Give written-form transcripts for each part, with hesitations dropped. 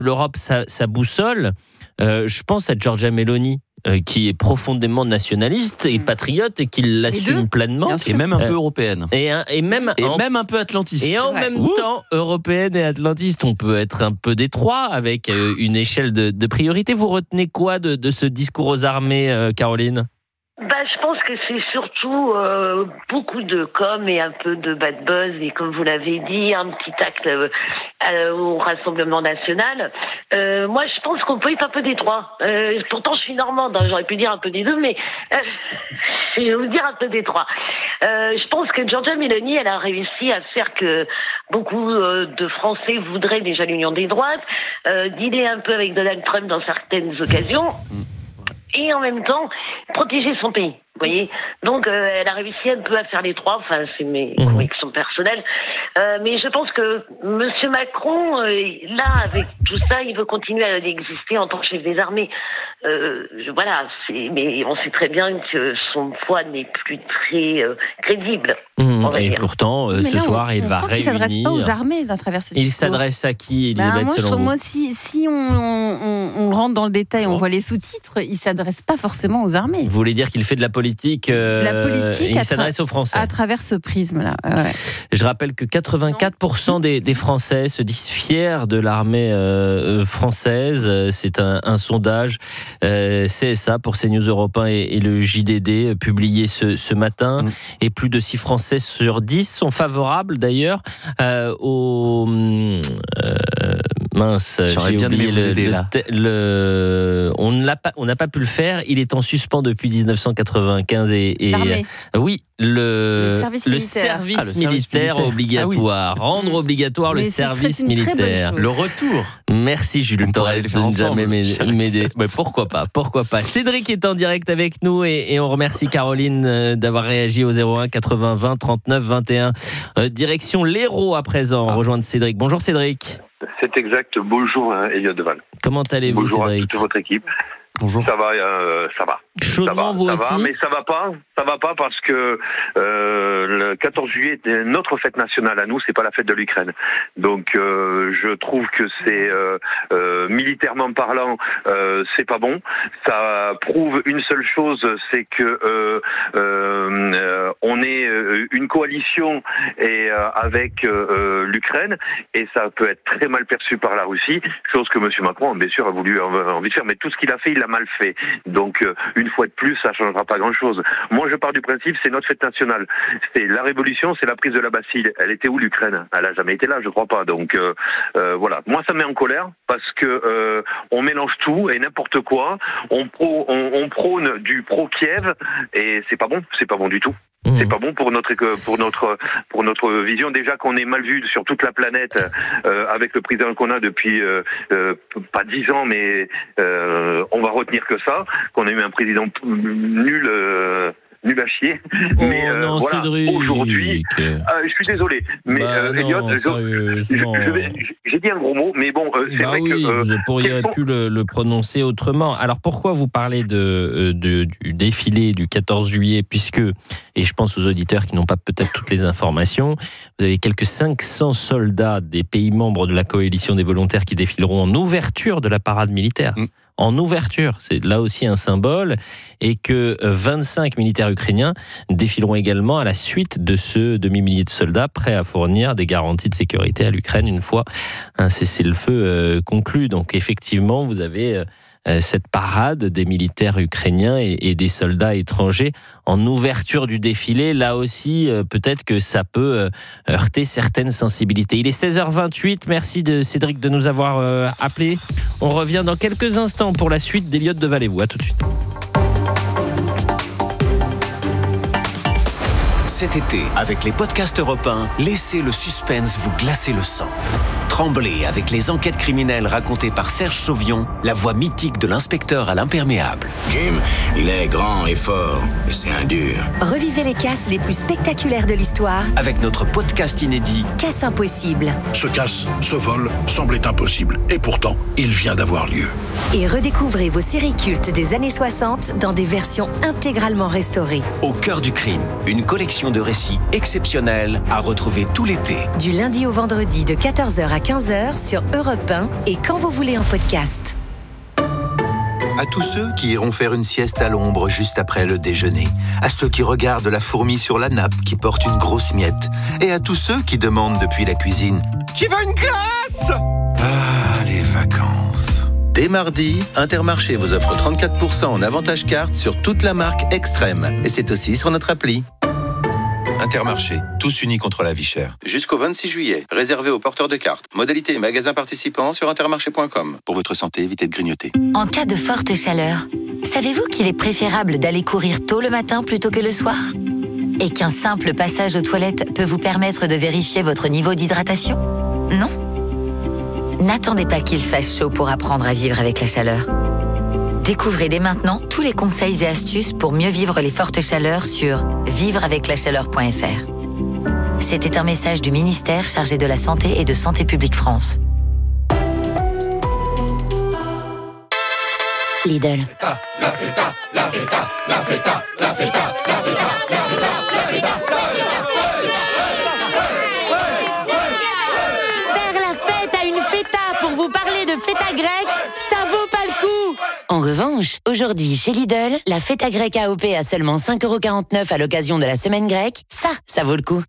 l'Europe sa boussole, je pense à Giorgia Meloni, qui est profondément nationaliste et patriote et qui l'assume pleinement. Et même un peu européenne. Et même un peu atlantiste. Et en même temps, européenne et atlantiste, on peut être un peu détroit avec une échelle de priorité. Vous retenez quoi de ce discours aux armées, Caroline ? Je pense que c'est surtout beaucoup de com et un peu de bad buzz et comme vous l'avez dit, un petit acte au Rassemblement National. Moi, je pense qu'on peut être un peu détroit. Pourtant, je suis normande, j'aurais pu dire un peu des deux, mais je vais vous dire un peu détroit. Je pense que Giorgia Meloni, elle a réussi à faire que beaucoup de Français voudraient déjà l'union des droites, dealer un peu avec Donald Trump dans certaines occasions. Et en même temps, protéger son pays, vous voyez. Donc, elle a réussi un peu à faire les trois. Enfin, c'est mes convictions personnelles. Mais je pense que Monsieur Macron, là, avec tout ça, il veut continuer à exister en tant que chef des armées. Voilà. Mais on sait très bien que son poids n'est plus très crédible. Et pourtant, ce soir, il va réunir. Il ne s'adresse pas aux armées à travers ce discours. Il s'adresse à qui, Elisabeth, selon vous ? Moi, si on rentre dans le détail, on voit les sous-titres, il ne s'adresse pas forcément aux armées. Vous voulez dire qu'il fait de la politique, il s'adresse aux Français. À travers ce prisme-là. Ouais. Je rappelle que 84% des Français se disent fiers de l'armée française. C'est un sondage CSA pour CNews Europe 1 et le JDD publié ce matin. Et plus de 6 Français sur 10 sont favorables d'ailleurs au... J'aurais bien aimé vous aider là. On n'a pas pu le faire. Il est en suspens depuis 1995 L'armée. Oui, le service militaire obligatoire. Rendre obligatoire le service militaire. Le retour. Merci Jules Torres de ne jamais m'aider. Mais pourquoi pas. Cédric est en direct avec nous et on remercie Caroline d'avoir réagi au 01 80 20 39 21. Direction l'Hérault à présent. Rejoindre Cédric. Bonjour Cédric. C'est exact. Bonjour Elliot Deval. Comment allez-vous, Bonjour Cédric ? À toute votre équipe. Bonjour. Ça va. Chaudement, vous aussi. Mais ça va pas parce que le 14 juillet est notre fête nationale à nous, c'est pas la fête de l'Ukraine. Donc je trouve que c'est militairement parlant, c'est pas bon. Ça prouve une seule chose, c'est que on est une coalition avec l'Ukraine et ça peut être très mal perçu par la Russie, chose que Monsieur Macron bien sûr a envie de faire, mais tout ce qu'il a fait, il l'a mal fait. Donc une fois de plus, ça changera pas grand-chose. Moi, je pars du principe, c'est notre fête nationale. C'est la révolution, c'est la prise de la Bastille. Elle était où l'Ukraine ? Elle a jamais été là, je crois pas. Donc voilà. Moi, ça me met en colère parce que on mélange tout et n'importe quoi. On prône du pro-Kiev et c'est pas bon du tout. C'est pas bon pour notre vision. Déjà qu'on est mal vu sur toute la planète avec le président qu'on a depuis pas 10 ans, mais on va retenir que ça, qu'on a eu un président nul à chier. Mais non, voilà, Cédric. Aujourd'hui, je suis désolé, mais Elliot, j'ai dit un gros mot, mais bon, c'est vrai que vous pourriez pu le prononcer autrement. Alors pourquoi vous parlez du défilé du 14 juillet, puisque, et je pense aux auditeurs qui n'ont pas peut-être toutes les informations, vous avez quelques 500 soldats des pays membres de la coalition des volontaires qui défileront en ouverture de la parade militaire. En ouverture, c'est là aussi un symbole, et que 25 militaires ukrainiens défileront également à la suite de ce demi-millier de soldats prêts à fournir des garanties de sécurité à l'Ukraine une fois un cessez-le-feu conclu. Donc effectivement, vous avez cette parade des militaires ukrainiens et des soldats étrangers en ouverture du défilé. Là aussi, peut-être que ça peut heurter certaines sensibilités. Il est 16h28. Merci Cédric de nous avoir appelés. On revient dans quelques instants pour la suite d'Elliot Deval et vous. À tout de suite. Cet été, avec les podcasts Europe 1, laissez le suspense vous glacer le sang. Tremblez avec les enquêtes criminelles racontées par Serge Sauvion, la voix mythique de l'inspecteur à l'imperméable. Jim, il est grand et fort, mais c'est un dur. Revivez les casses les plus spectaculaires de l'histoire Avec notre podcast inédit Casse impossible. Ce casse, ce vol, semblait impossible. Et pourtant, il vient d'avoir lieu. Et redécouvrez vos séries cultes des années 60 dans des versions intégralement restaurées. Au cœur du crime, une collection de récits exceptionnels à retrouver tout l'été. Du lundi au vendredi de 14h à 15h sur Europe 1 et quand vous voulez en podcast. À tous ceux qui iront faire une sieste à l'ombre juste après le déjeuner. À ceux qui regardent la fourmi sur la nappe qui porte une grosse miette. Et à tous ceux qui demandent depuis la cuisine « Qui veut une glace ?» Ah, les vacances. Dès mardi, Intermarché vous offre 34% en avantage carte sur toute la marque Extrême. Et c'est aussi sur notre appli. Intermarché, tous unis contre la vie chère. Jusqu'au 26 juillet, réservé aux porteurs de cartes. Modalités et magasins participants sur intermarché.com. Pour votre santé, évitez de grignoter. En cas de forte chaleur, savez-vous qu'il est préférable d'aller courir tôt le matin plutôt que le soir ? Et qu'un simple passage aux toilettes peut vous permettre de vérifier votre niveau d'hydratation ? Non ? N'attendez pas qu'il fasse chaud pour apprendre à vivre avec la chaleur. Découvrez dès maintenant tous les conseils et astuces pour mieux vivre les fortes chaleurs sur vivreaveclachaleur.fr. C'était un message du ministère chargé de la Santé et de Santé publique France. Lidl. La feta, la feta, la feta, la feta, la feta, la feta, la feta. Faire la fête à une feta pour vous parler de feta grecque, ça vaut pas le coup. En revanche, aujourd'hui chez Lidl, la feta grecque AOP à seulement 5,49€ à l'occasion de la semaine grecque, ça vaut le coup.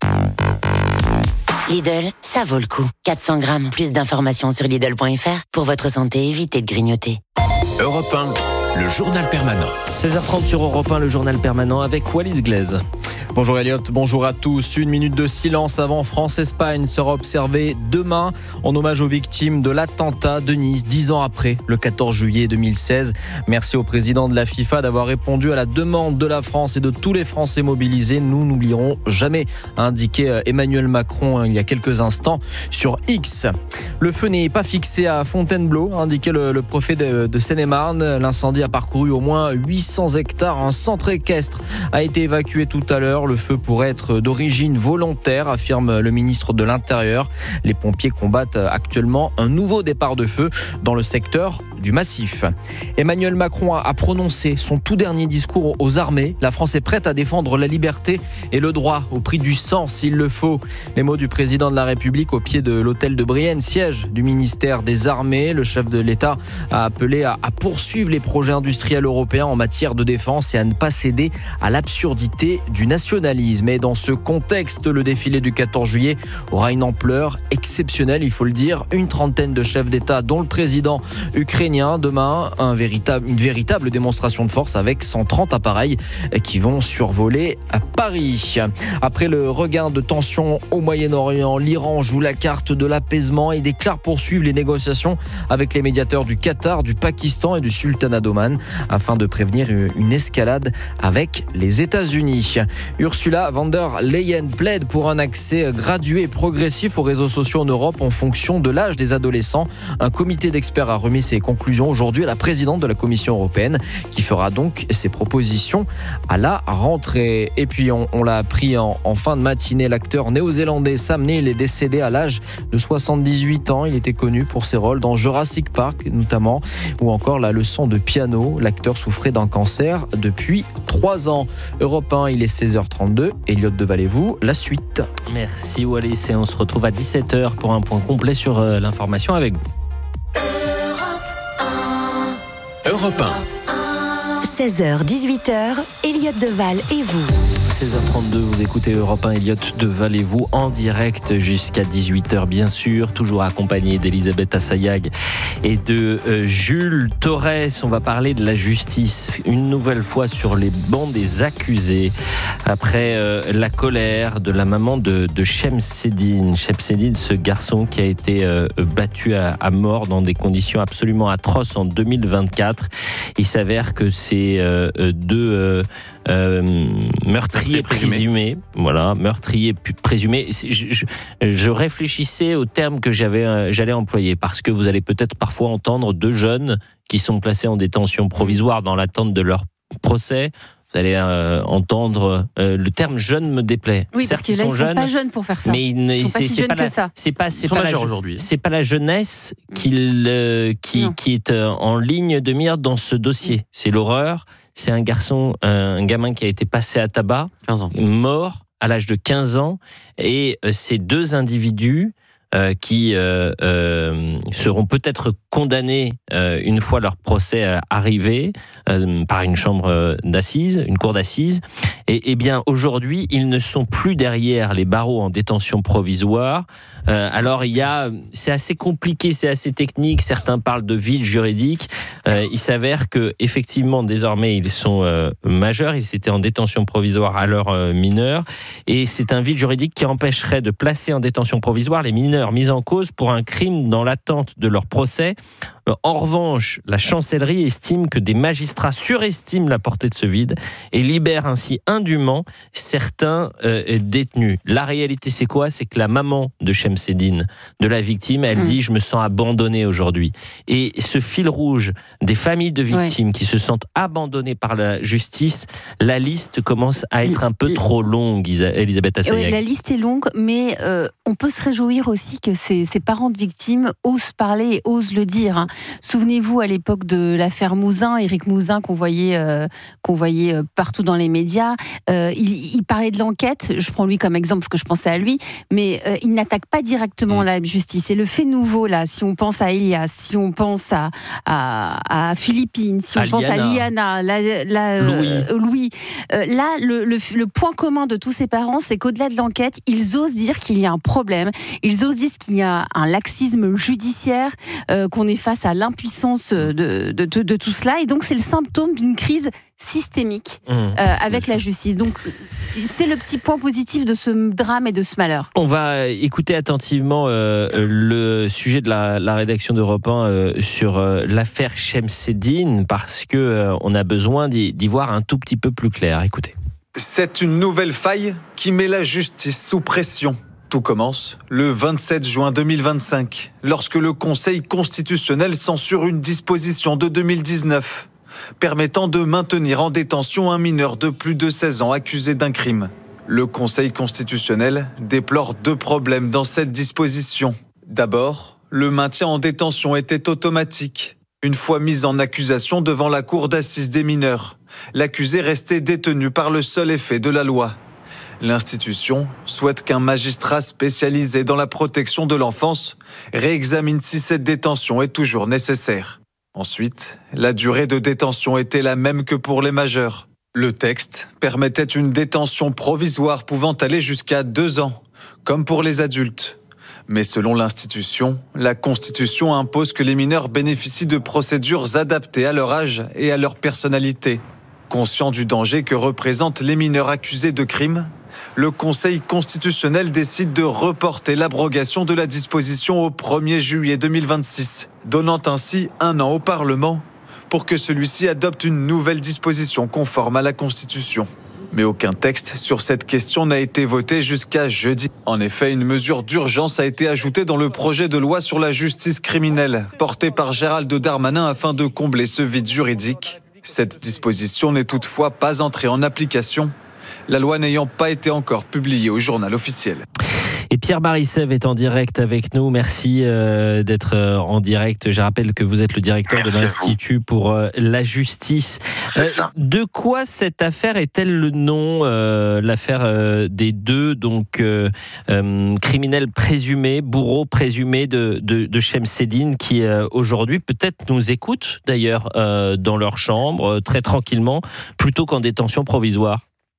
Lidl, ça vaut le coup. 400 grammes, plus d'informations sur Lidl.fr. Pour votre santé, évitez de grignoter. Europe 1, le journal permanent. 16h30 sur Europe 1, le journal permanent avec Wallis Glaise. Bonjour Elliot, bonjour à tous. Une minute de silence avant France-Espagne sera observée demain en hommage aux victimes de l'attentat de Nice, 10 ans après, le 14 juillet 2016. Merci au président de la FIFA d'avoir répondu à la demande de la France et de tous les Français mobilisés. Nous n'oublierons jamais, a indiqué Emmanuel Macron il y a quelques instants sur X. Le feu n'est pas fixé à Fontainebleau, a indiqué le préfet de Seine-et-Marne. L'incendie a parcouru au moins 800 hectares. Un centre équestre a été évacué tout à l'heure. Le feu pourrait être d'origine volontaire, affirme le ministre de l'Intérieur. Les pompiers combattent actuellement un nouveau départ de feu dans le secteur du Massif. Emmanuel Macron a prononcé son tout dernier discours aux armées. La France est prête à défendre la liberté et le droit au prix du sang s'il le faut. Les mots du président de la République au pied de l'hôtel de Brienne, siège du ministère des Armées. Le chef de l'État a appelé à poursuivre les projets industriels européens en matière de défense et à ne pas céder à l'absurdité du nationalisme. Et dans ce contexte, le défilé du 14 juillet aura une ampleur exceptionnelle, il faut le dire. Une trentaine de chefs d'État, dont le président ukrainien. Demain, une véritable démonstration de force avec 130 appareils qui vont survoler à Paris. Après le regain de tension au Moyen-Orient, l'Iran joue la carte de l'apaisement et déclare poursuivre les négociations avec les médiateurs du Qatar, du Pakistan et du Sultanat d'Oman afin de prévenir une escalade avec les États-Unis. Ursula von der Leyen plaide pour un accès gradué et progressif aux réseaux sociaux en Europe en fonction de l'âge des adolescents. Un comité d'experts a remis ses conclusions aujourd'hui à la présidente de la Commission européenne qui fera donc ses propositions à la rentrée. Et puis on l'a appris en fin de matinée, l'acteur néo-zélandais Sam Neill est décédé à l'âge de 78 ans. Il était connu pour ses rôles dans Jurassic Park notamment ou encore La leçon de piano. L'acteur souffrait d'un cancer depuis 3 ans. Europe 1, il est 16h32. Elliot Devalez-vous, la suite. Merci Wallis et on se retrouve à 17h pour un point complet sur l'information avec vous. Europe 1. 16h, 18h, Elliot Deval et vous. 16h32, vous écoutez Europe 1, Elliot Deval et vous en direct jusqu'à 18h bien sûr, toujours accompagné d'Elisabeth Assayag et de Jules Torres. On va parler de la justice une nouvelle fois sur les bancs des accusés après la colère de la maman de Chemseddine. Chemseddine, ce garçon qui a été battu à mort dans des conditions absolument atroces en 2024. Il s'avère que c'est deux meurtriers présumés. Voilà, meurtriers présumés. Je réfléchissais au terme que j'allais employer parce que vous allez peut-être parfois entendre 2 jeunes qui sont placés en détention provisoire dans l'attente de leur procès. Vous allez entendre le terme jeune me déplaît. Oui, certes, parce qu'ils sont pas jeunes pour faire ça. Mais ils sont pas si jeunes que ça. C'est pas aujourd'hui. C'est pas la jeunesse qui est en ligne de mire dans ce dossier. C'est l'horreur. C'est un gamin qui a été passé à tabac, 15 ans. Mort à l'âge de 15 ans. Et ces 2 individus qui seront peut-être condamnés une fois leur procès arrivé par une chambre d'assises, une cour d'assises. Et bien aujourd'hui, ils ne sont plus derrière les barreaux en détention provisoire. Alors c'est assez compliqué, c'est assez technique. Certains parlent de vide juridique. Il s'avère que effectivement désormais ils sont majeurs. Ils étaient en détention provisoire à l'heure mineure, et c'est un vide juridique qui empêcherait de placer en détention provisoire les mineurs mis en cause pour un crime dans l'attente de leur procès. En revanche, la chancellerie estime que des magistrats surestiment la portée de ce vide et libèrent ainsi indûment certains détenus. La réalité, c'est quoi ? C'est que la maman de Chemseddine, de la victime, elle dit « je me sens abandonnée aujourd'hui ». Et ce fil rouge des familles de victimes qui se sentent abandonnées par la justice, la liste commence à être un peu trop longue, Elisabeth Assayag. Oui, la liste est longue, mais on peut se réjouir aussi que ces parents de victimes osent parler et osent le dire. Hein. Souvenez-vous, à l'époque de l'affaire Mouzin, Éric Mouzin, qu'on voyait partout dans les médias, il parlait de l'enquête. Je prends lui comme exemple parce que je pensais à lui, mais il n'attaque pas directement la justice. Et le fait nouveau, là, si on pense à Elias, si on pense à Philippine, si on pense à Liana, Louis, là, le point commun de tous ces parents, c'est qu'au-delà de l'enquête, ils osent dire qu'il y a un problème, ils osent dire qu'il y a un laxisme judiciaire, qu'on est face à l'impuissance de tout cela, et donc c'est le symptôme d'une crise systémique avec la justice. Donc c'est le petit point positif de ce drame et de ce malheur. On va écouter attentivement le sujet de la rédaction d'Europe 1 sur l'affaire Chemseddine, parce qu'on a besoin d'y voir un tout petit peu plus clair. Écoutez. C'est une nouvelle faille qui met la justice sous pression. Tout commence le 27 juin 2025, lorsque le Conseil constitutionnel censure une disposition de 2019 permettant de maintenir en détention un mineur de plus de 16 ans accusé d'un crime. Le Conseil constitutionnel déplore 2 problèmes dans cette disposition. D'abord, le maintien en détention était automatique. Une fois mis en accusation devant la cour d'assises des mineurs, l'accusé restait détenu par le seul effet de la loi. L'institution souhaite qu'un magistrat spécialisé dans la protection de l'enfance réexamine si cette détention est toujours nécessaire. Ensuite, la durée de détention était la même que pour les majeurs. Le texte permettait une détention provisoire pouvant aller jusqu'à 2 ans, comme pour les adultes. Mais selon l'institution, la Constitution impose que les mineurs bénéficient de procédures adaptées à leur âge et à leur personnalité. Conscient du danger que représentent les mineurs accusés de crimes, le Conseil constitutionnel décide de reporter l'abrogation de la disposition au 1er juillet 2026, donnant ainsi 1 an au Parlement pour que celui-ci adopte une nouvelle disposition conforme à la Constitution. Mais aucun texte sur cette question n'a été voté jusqu'à jeudi. En effet, une mesure d'urgence a été ajoutée dans le projet de loi sur la justice criminelle, porté par Gérald Darmanin afin de combler ce vide juridique. Cette disposition n'est toutefois pas entrée en application, la loi n'ayant pas été encore publiée au journal officiel. Et Pierre Barissev est en direct avec nous. Merci d'être en direct. Je rappelle que vous êtes le directeur de l'Institut pour la justice. De quoi cette affaire est-elle le nom ? L'affaire des 2 criminels présumés, bourreaux présumés de Chemseddine, qui aujourd'hui peut-être nous écoutent d'ailleurs dans leur chambre, très tranquillement, plutôt qu'en détention provisoire.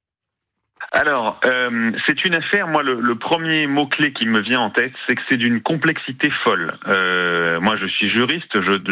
Alors, c'est une affaire, moi, le premier mot-clé qui me vient en tête, c'est que c'est d'une complexité folle. Moi, je suis juriste,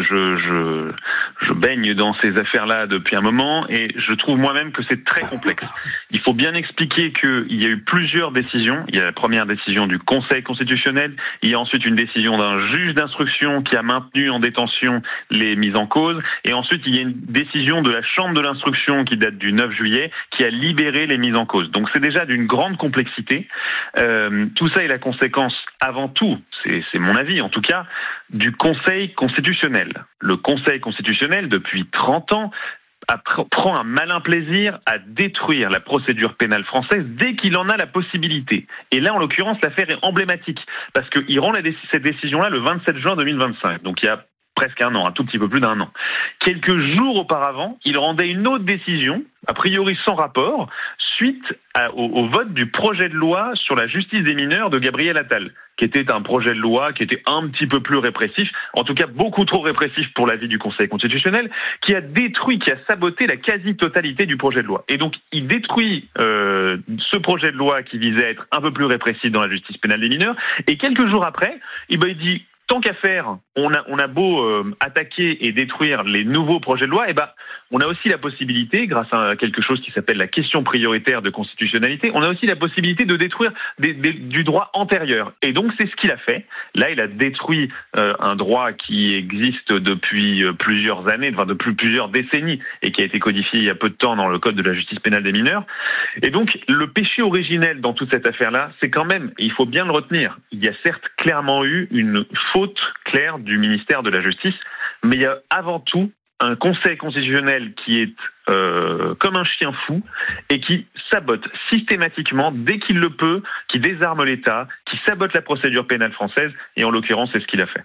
je baigne dans ces affaires-là depuis un moment, et je trouve moi-même que c'est très complexe. Il faut bien expliquer qu'il y a eu plusieurs décisions. Il y a la première décision du Conseil constitutionnel, il y a ensuite une décision d'un juge d'instruction qui a maintenu en détention les mises en cause, et ensuite il y a une décision de la Chambre de l'instruction qui date du 9 juillet, qui a libéré les mises en cause. Donc c'est déjà d'une grande complexité. Tout ça est la conséquence, avant tout, c'est mon avis en tout cas, du Conseil constitutionnel. Le Conseil constitutionnel, depuis 30 ans, prend un malin plaisir à détruire la procédure pénale française dès qu'il en a la possibilité. Et là, en l'occurrence, l'affaire est emblématique, parce qu'il rend cette décision-là le 27 juin 2025, donc il y a presque 1 an, un tout petit peu plus d'1 an. Quelques jours auparavant, il rendait une autre décision, a priori sans rapport, suite au vote du projet de loi sur la justice des mineurs de Gabriel Attal, qui était un projet de loi qui était un petit peu plus répressif, en tout cas beaucoup trop répressif pour l'avis du Conseil constitutionnel, qui a saboté la quasi-totalité du projet de loi. Et donc, il détruit ce projet de loi qui visait à être un peu plus répressif dans la justice pénale des mineurs, et quelques jours après, il dit... Tant qu'à faire, on a beau attaquer et détruire les nouveaux projets de loi, on a aussi la possibilité, grâce à quelque chose qui s'appelle la question prioritaire de constitutionnalité, on a aussi la possibilité de détruire du droit antérieur. Et donc c'est ce qu'il a fait. Là, il a détruit un droit qui existe depuis plusieurs années, depuis plusieurs décennies, et qui a été codifié il y a peu de temps dans le Code de la justice pénale des mineurs. Et donc le péché originel dans toute cette affaire-là, c'est quand même, il faut bien le retenir, il y a certes clairement eu une faute claire du ministère de la Justice, mais il y a avant tout un Conseil constitutionnel qui est comme un chien fou et qui sabote systématiquement, dès qu'il le peut, qui désarme l'État, qui sabote la procédure pénale française, et en l'occurrence, c'est ce qu'il a fait.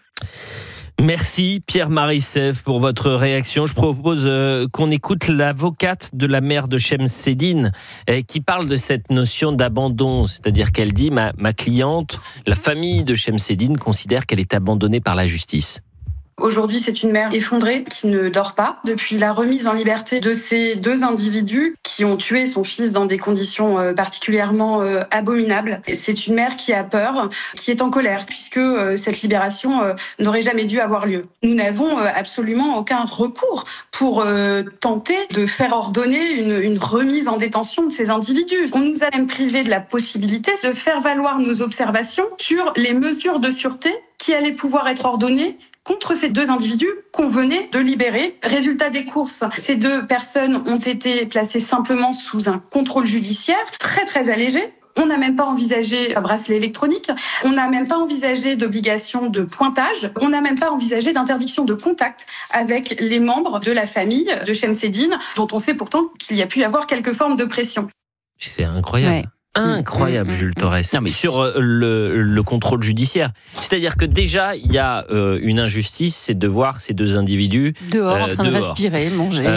Merci Pierre-Marie Sèvres pour votre réaction. Je propose qu'on écoute l'avocate de la mère de Chemseddine qui parle de cette notion d'abandon, c'est-à-dire qu'elle dit ma cliente, la famille de Chemseddine considère qu'elle est abandonnée par la justice. Aujourd'hui, c'est une mère effondrée qui ne dort pas depuis la remise en liberté de ces deux individus qui ont tué son fils dans des conditions particulièrement abominables. C'est une mère qui a peur, qui est en colère puisque cette libération n'aurait jamais dû avoir lieu. Nous n'avons absolument aucun recours pour tenter de faire ordonner une remise en détention de ces individus. On nous a même privé de la possibilité de faire valoir nos observations sur les mesures de sûreté qui allaient pouvoir être ordonnées contre ces deux individus qu'on venait de libérer. Résultat des courses, ces deux personnes ont été placées simplement sous un contrôle judiciaire très très allégé. On n'a même pas envisagé un bracelet électronique, on n'a même pas envisagé d'obligation de pointage, on n'a même pas envisagé d'interdiction de contact avec les membres de la famille de Chemseddine, dont on sait pourtant qu'il y a pu y avoir quelques formes de pression. C'est incroyable. Ouais. Incroyable, Jules Torres, sur le contrôle judiciaire. C'est-à-dire que déjà, il y a une injustice, c'est de voir ces deux individus dehors, en train de respirer, manger.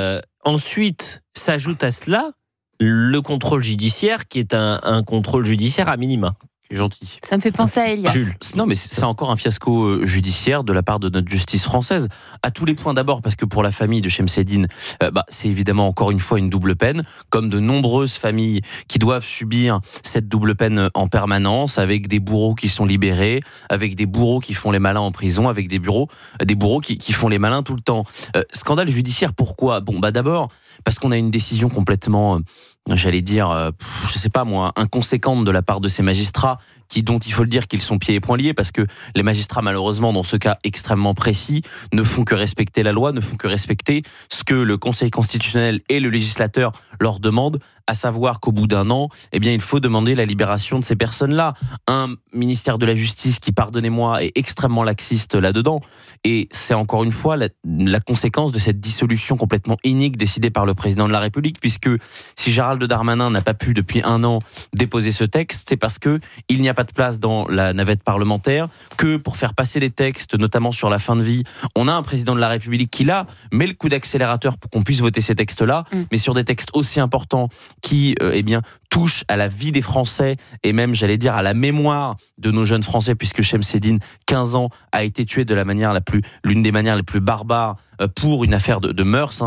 Ensuite, s'ajoute à cela le contrôle judiciaire, qui est un contrôle judiciaire à minima. Gentil. Ça me fait penser à Elias. Jules. Non, mais c'est encore un fiasco judiciaire de la part de notre justice française. À tous les points, d'abord, parce que pour la famille de Chemseddine, c'est évidemment encore une fois une double peine, comme de nombreuses familles qui doivent subir cette double peine en permanence, avec des bourreaux qui sont libérés, avec des bourreaux qui font les malins en prison, avec des bourreaux qui font les malins tout le temps. Scandale judiciaire, pourquoi ? D'abord, parce qu'on a une décision complètement... j'allais dire, je sais pas moi, inconséquente de la part de ces magistrats dont il faut le dire qu'ils sont pieds et poings liés, parce que les magistrats, malheureusement, dans ce cas extrêmement précis, ne font que respecter la loi, ne font que respecter ce que le Conseil constitutionnel et le législateur leur demandent, à savoir qu'au bout d'un an, il faut demander la libération de ces personnes-là. Un ministère de la Justice qui, pardonnez-moi, est extrêmement laxiste là-dedans, et c'est encore une fois la conséquence de cette dissolution complètement inique décidée par le président de la République, puisque si Gérald Darmanin n'a pas pu depuis un an déposer ce texte, c'est parce que il n'y a pas de place dans la navette parlementaire, que pour faire passer les textes, notamment sur la fin de vie, on a un président de la République qui là met le coup d'accélérateur pour qu'on puisse voter ces textes-là, mais sur des textes aussi importants qui touchent à la vie des Français et même, j'allais dire, à la mémoire de nos jeunes Français, puisque Chemseddine, 15 ans, a été tué de l'une des manières les plus barbares pour une affaire de mœurs.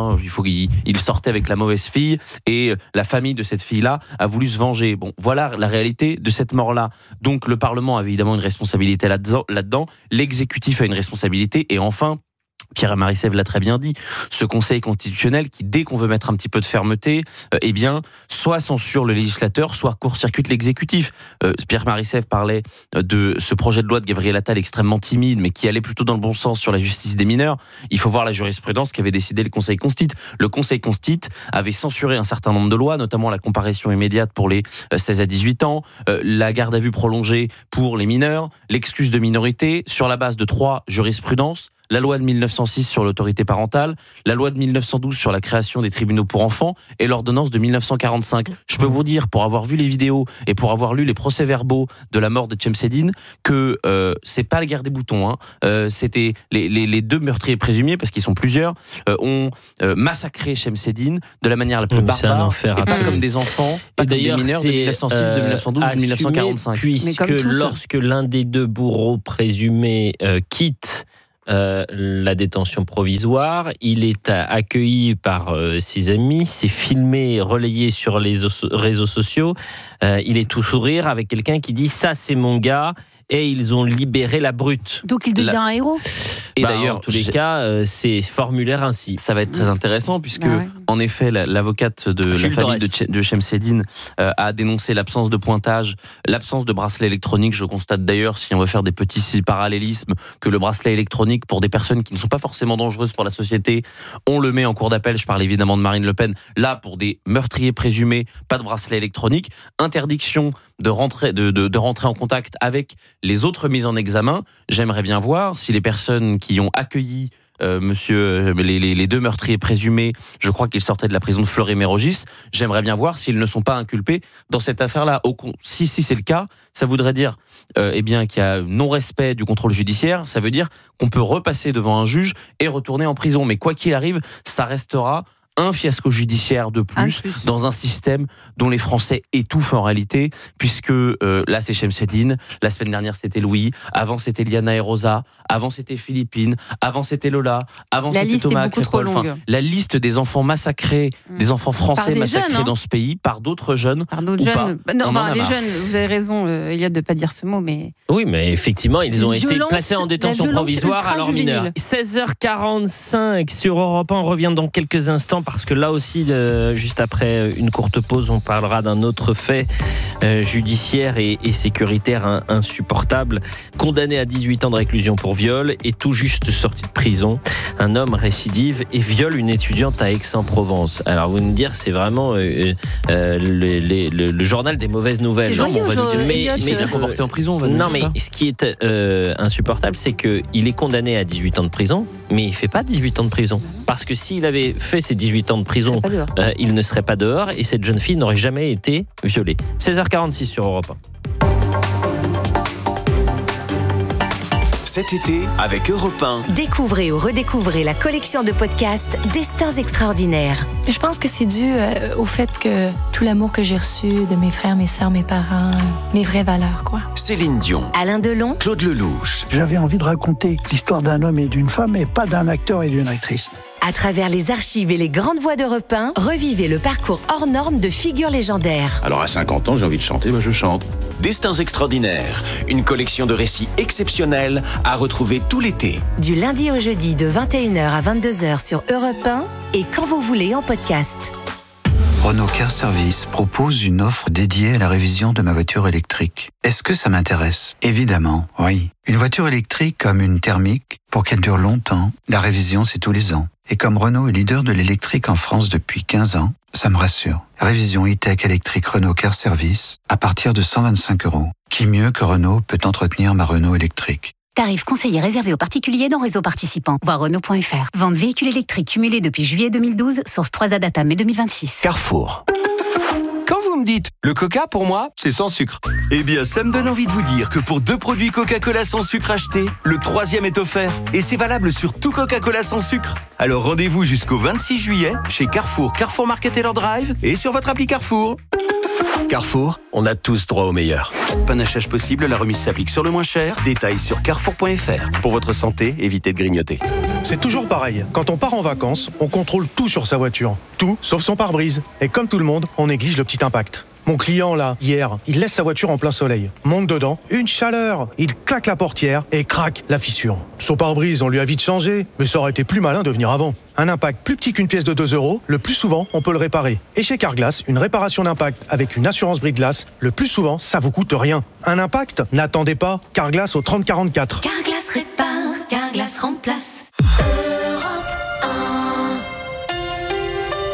Il sortait avec la mauvaise fille et la famille de cette fille-là a voulu se venger. Voilà la réalité de cette mort-là. Donc le Parlement a évidemment une responsabilité là-dedans. L'exécutif a une responsabilité. Et enfin, Pierre-Marie Sèvres l'a très bien dit, ce Conseil constitutionnel qui, dès qu'on veut mettre un petit peu de fermeté, soit censure le législateur, soit court-circuite l'exécutif. Pierre-Marie Sèvres parlait de ce projet de loi de Gabriel Attal extrêmement timide, mais qui allait plutôt dans le bon sens sur la justice des mineurs. Il faut voir la jurisprudence qu'avait décidé le Conseil Constit. Le Conseil Constit avait censuré un certain nombre de lois, notamment la comparution immédiate pour les 16 à 18 ans, la garde à vue prolongée pour les mineurs, l'excuse de minorité, sur la base de 3 jurisprudences. la loi de 1906 sur l'autorité parentale, la loi de 1912 sur la création des tribunaux pour enfants et l'ordonnance de 1945. Je peux vous dire, pour avoir vu les vidéos et pour avoir lu les procès-verbaux de la mort de Chemseddine, que c'est pas la guerre des boutons. C'était les deux meurtriers présumés, parce qu'ils sont plusieurs, ont massacré Chemseddine de la manière la plus barbare, et pas comme des enfants, pas comme des mineurs de 1906, de 1912, de 1945. Puisque lorsque l'un des deux bourreaux présumés quitte la détention provisoire, il est accueilli par ses amis, c'est filmé, relayé sur les réseaux sociaux, il est tout sourire avec quelqu'un qui dit « ça c'est mon gars ». Et ils ont libéré la brute. Donc il devient un héros. Et d'ailleurs, en tous les cas, c'est formulaire ainsi. Ça va être très intéressant puisque, en effet, l'avocate de la famille de Chemseddine a dénoncé l'absence de pointage, l'absence de bracelet électronique. Je constate d'ailleurs, si on veut faire des petits parallélismes, que le bracelet électronique pour des personnes qui ne sont pas forcément dangereuses pour la société, on le met en cour d'appel. Je parle évidemment de Marine Le Pen. Là, pour des meurtriers présumés, pas de bracelet électronique, interdiction de rentrer en contact avec les autres mises en examen. J'aimerais bien voir si les personnes qui ont accueilli les deux meurtriers présumés, je crois qu'ils sortaient de la prison de Fleury-Mérogis, j'aimerais bien voir s'ils ne sont pas inculpés dans cette affaire-là. Si c'est le cas, ça voudrait dire qu'il y a non-respect du contrôle judiciaire, ça veut dire qu'on peut repasser devant un juge et retourner en prison. Mais quoi qu'il arrive, ça restera un fiasco judiciaire de plus dans un système dont les Français étouffent en réalité, puisque là c'est Chemseddine, la semaine dernière c'était Louis, avant c'était Liana et Rosa, avant c'était Philippine, avant c'était Lola, avant c'était Thomas Crépol. La liste des enfants massacrés, des enfants français massacrés dans ce pays par d'autres jeunes. Par d'autres jeunes. Les jeunes, vous avez raison, Eliade, de ne pas dire ce mot, mais. Oui, mais effectivement, ils ont été placés en détention provisoire alors mineurs. 16h45 sur Europe 1, on revient dans quelques instants. Parce que là aussi, juste après une courte pause, on parlera d'un autre fait judiciaire et sécuritaire insupportable. Condamné à 18 ans de réclusion pour viol et tout juste sorti de prison. Un homme récidive et viole une étudiante à Aix-en-Provence. Alors vous me dire, c'est vraiment le journal des mauvaises nouvelles. C'est joyeux, mais il est reporté en prison. Ce qui est insupportable, c'est qu'il est condamné à 18 ans de prison, mais il ne fait pas 18 ans de prison. Parce que s'il avait fait ses 18 ans de prison, il ne serait pas dehors et cette jeune fille n'aurait jamais été violée. 16h46 sur Europe 1. Cet été, avec Europe 1. Découvrez ou redécouvrez la collection de podcasts Destins extraordinaires. Je pense que c'est dû au fait que tout l'amour que j'ai reçu de mes frères, mes sœurs, mes parents, les vraies valeurs, quoi. Céline Dion. Alain Delon. Claude Lelouch. J'avais envie de raconter l'histoire d'un homme et d'une femme, et pas d'un acteur et d'une actrice. À travers les archives et les grandes voix d'Europe 1, revivez le parcours hors norme de figures légendaires. Alors à 50 ans, j'ai envie de chanter, je chante. Destins extraordinaires, une collection de récits exceptionnels à retrouver tout l'été. Du lundi au jeudi de 21h à 22h sur Europe 1 et quand vous voulez en podcast. Renault Car Service propose une offre dédiée à la révision de ma voiture électrique. Est-ce que ça m'intéresse ? Évidemment, oui. Une voiture électrique comme une thermique, pour qu'elle dure longtemps, la révision c'est tous les ans. Et comme Renault est leader de l'électrique en France depuis 15 ans, ça me rassure. Révision e-tech électrique Renault Car Service à partir de 125 €. Qui mieux que Renault peut entretenir ma Renault électrique ? Tarif conseillé réservé aux particuliers dans réseau participant. Voir Renault.fr. Vente véhicule électrique cumulée depuis juillet 2012. Source 3A Data mai 2026. Carrefour. Quand vous me dites, le coca pour moi, c'est sans sucre. Eh bien, ça me donne envie de vous dire que pour 2 produits Coca-Cola sans sucre achetés, le 3e est offert. Et c'est valable sur tout Coca-Cola sans sucre. Alors rendez-vous jusqu'au 26 juillet chez Carrefour, Carrefour Market et leur Drive et sur votre appli Carrefour. Carrefour, on a tous droit au meilleur. Panachage possible, la remise s'applique sur le moins cher. Détails sur carrefour.fr. Pour votre santé, évitez de grignoter. C'est toujours pareil. Quand on part en vacances, on contrôle tout sur sa voiture. Tout, sauf son pare-brise. Et comme tout le monde, on néglige le petit impact. Mon client, là, hier, il laisse sa voiture en plein soleil. Monte dedans, une chaleur. Il claque la portière et craque la fissure. Son pare-brise, on lui a vite changé, mais ça aurait été plus malin de venir avant. Un impact plus petit qu'une pièce de 2 €, le plus souvent, on peut le réparer. Et chez Carglass, une réparation d'impact avec une assurance brise-glace, le plus souvent, ça vous coûte rien. Un impact ? N'attendez pas. Carglass au 30 44. Carglass répare, Carglass remplace.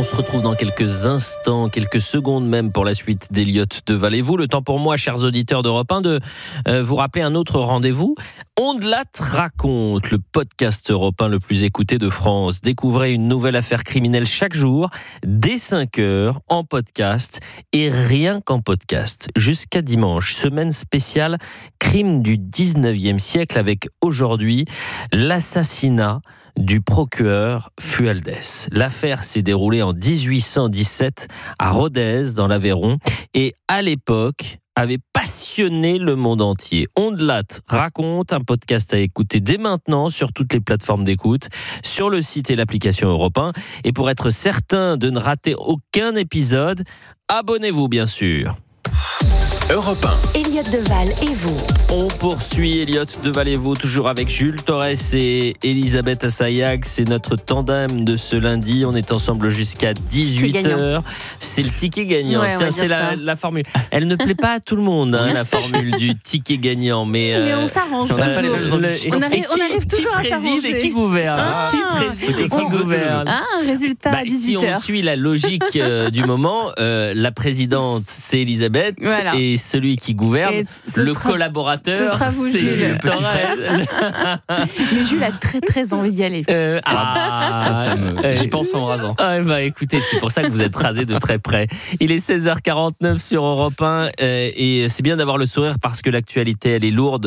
On se retrouve dans quelques instants, quelques secondes même pour la suite d'Eliott de Valez-vous. Le temps pour moi, chers auditeurs d'Europe 1, de vous rappeler un autre rendez-vous. Ondelat raconte, le podcast Europe 1 le plus écouté de France. Découvrez une nouvelle affaire criminelle chaque jour, dès 5h, en podcast et rien qu'en podcast. Jusqu'à dimanche, semaine spéciale crime du 19e siècle avec aujourd'hui l'assassinat du procureur Fualdès. L'affaire s'est déroulée en 1817 à Rodez, dans l'Aveyron, et à l'époque avait passionné le monde entier. Ondelat raconte, un podcast à écouter dès maintenant sur toutes les plateformes d'écoute, sur le site et l'application Europe 1. Et pour être certain de ne rater aucun épisode, abonnez-vous bien sûr. Europe 1. Eliott Deval et vous. On poursuit Eliott Deval et vous, toujours avec Jules Torres et Elisabeth Assayag. C'est notre tandem de ce lundi. On est ensemble jusqu'à 18h. C'est le ticket gagnant. Ouais, tiens, c'est la formule. Elle ne plaît pas à tout le monde, hein, la formule du ticket gagnant. Mais on s'arrange toujours. On arrive toujours à s'arranger. Qui préside et qui gouverne. Qui préside et qui gouverne. Un résultat à 18h. Si on suit la logique du moment, la présidente, c'est Elisabeth. Voilà. Et celui qui gouverne, collaborateur, ce sera vous, c'est Jules. Mais Jules a très très envie d'y aller. J'y pense en me rasant. Écoutez, c'est pour ça que vous êtes rasé de très près. Il est 16h49 sur Europe 1 et c'est bien d'avoir le sourire parce que l'actualité elle est lourde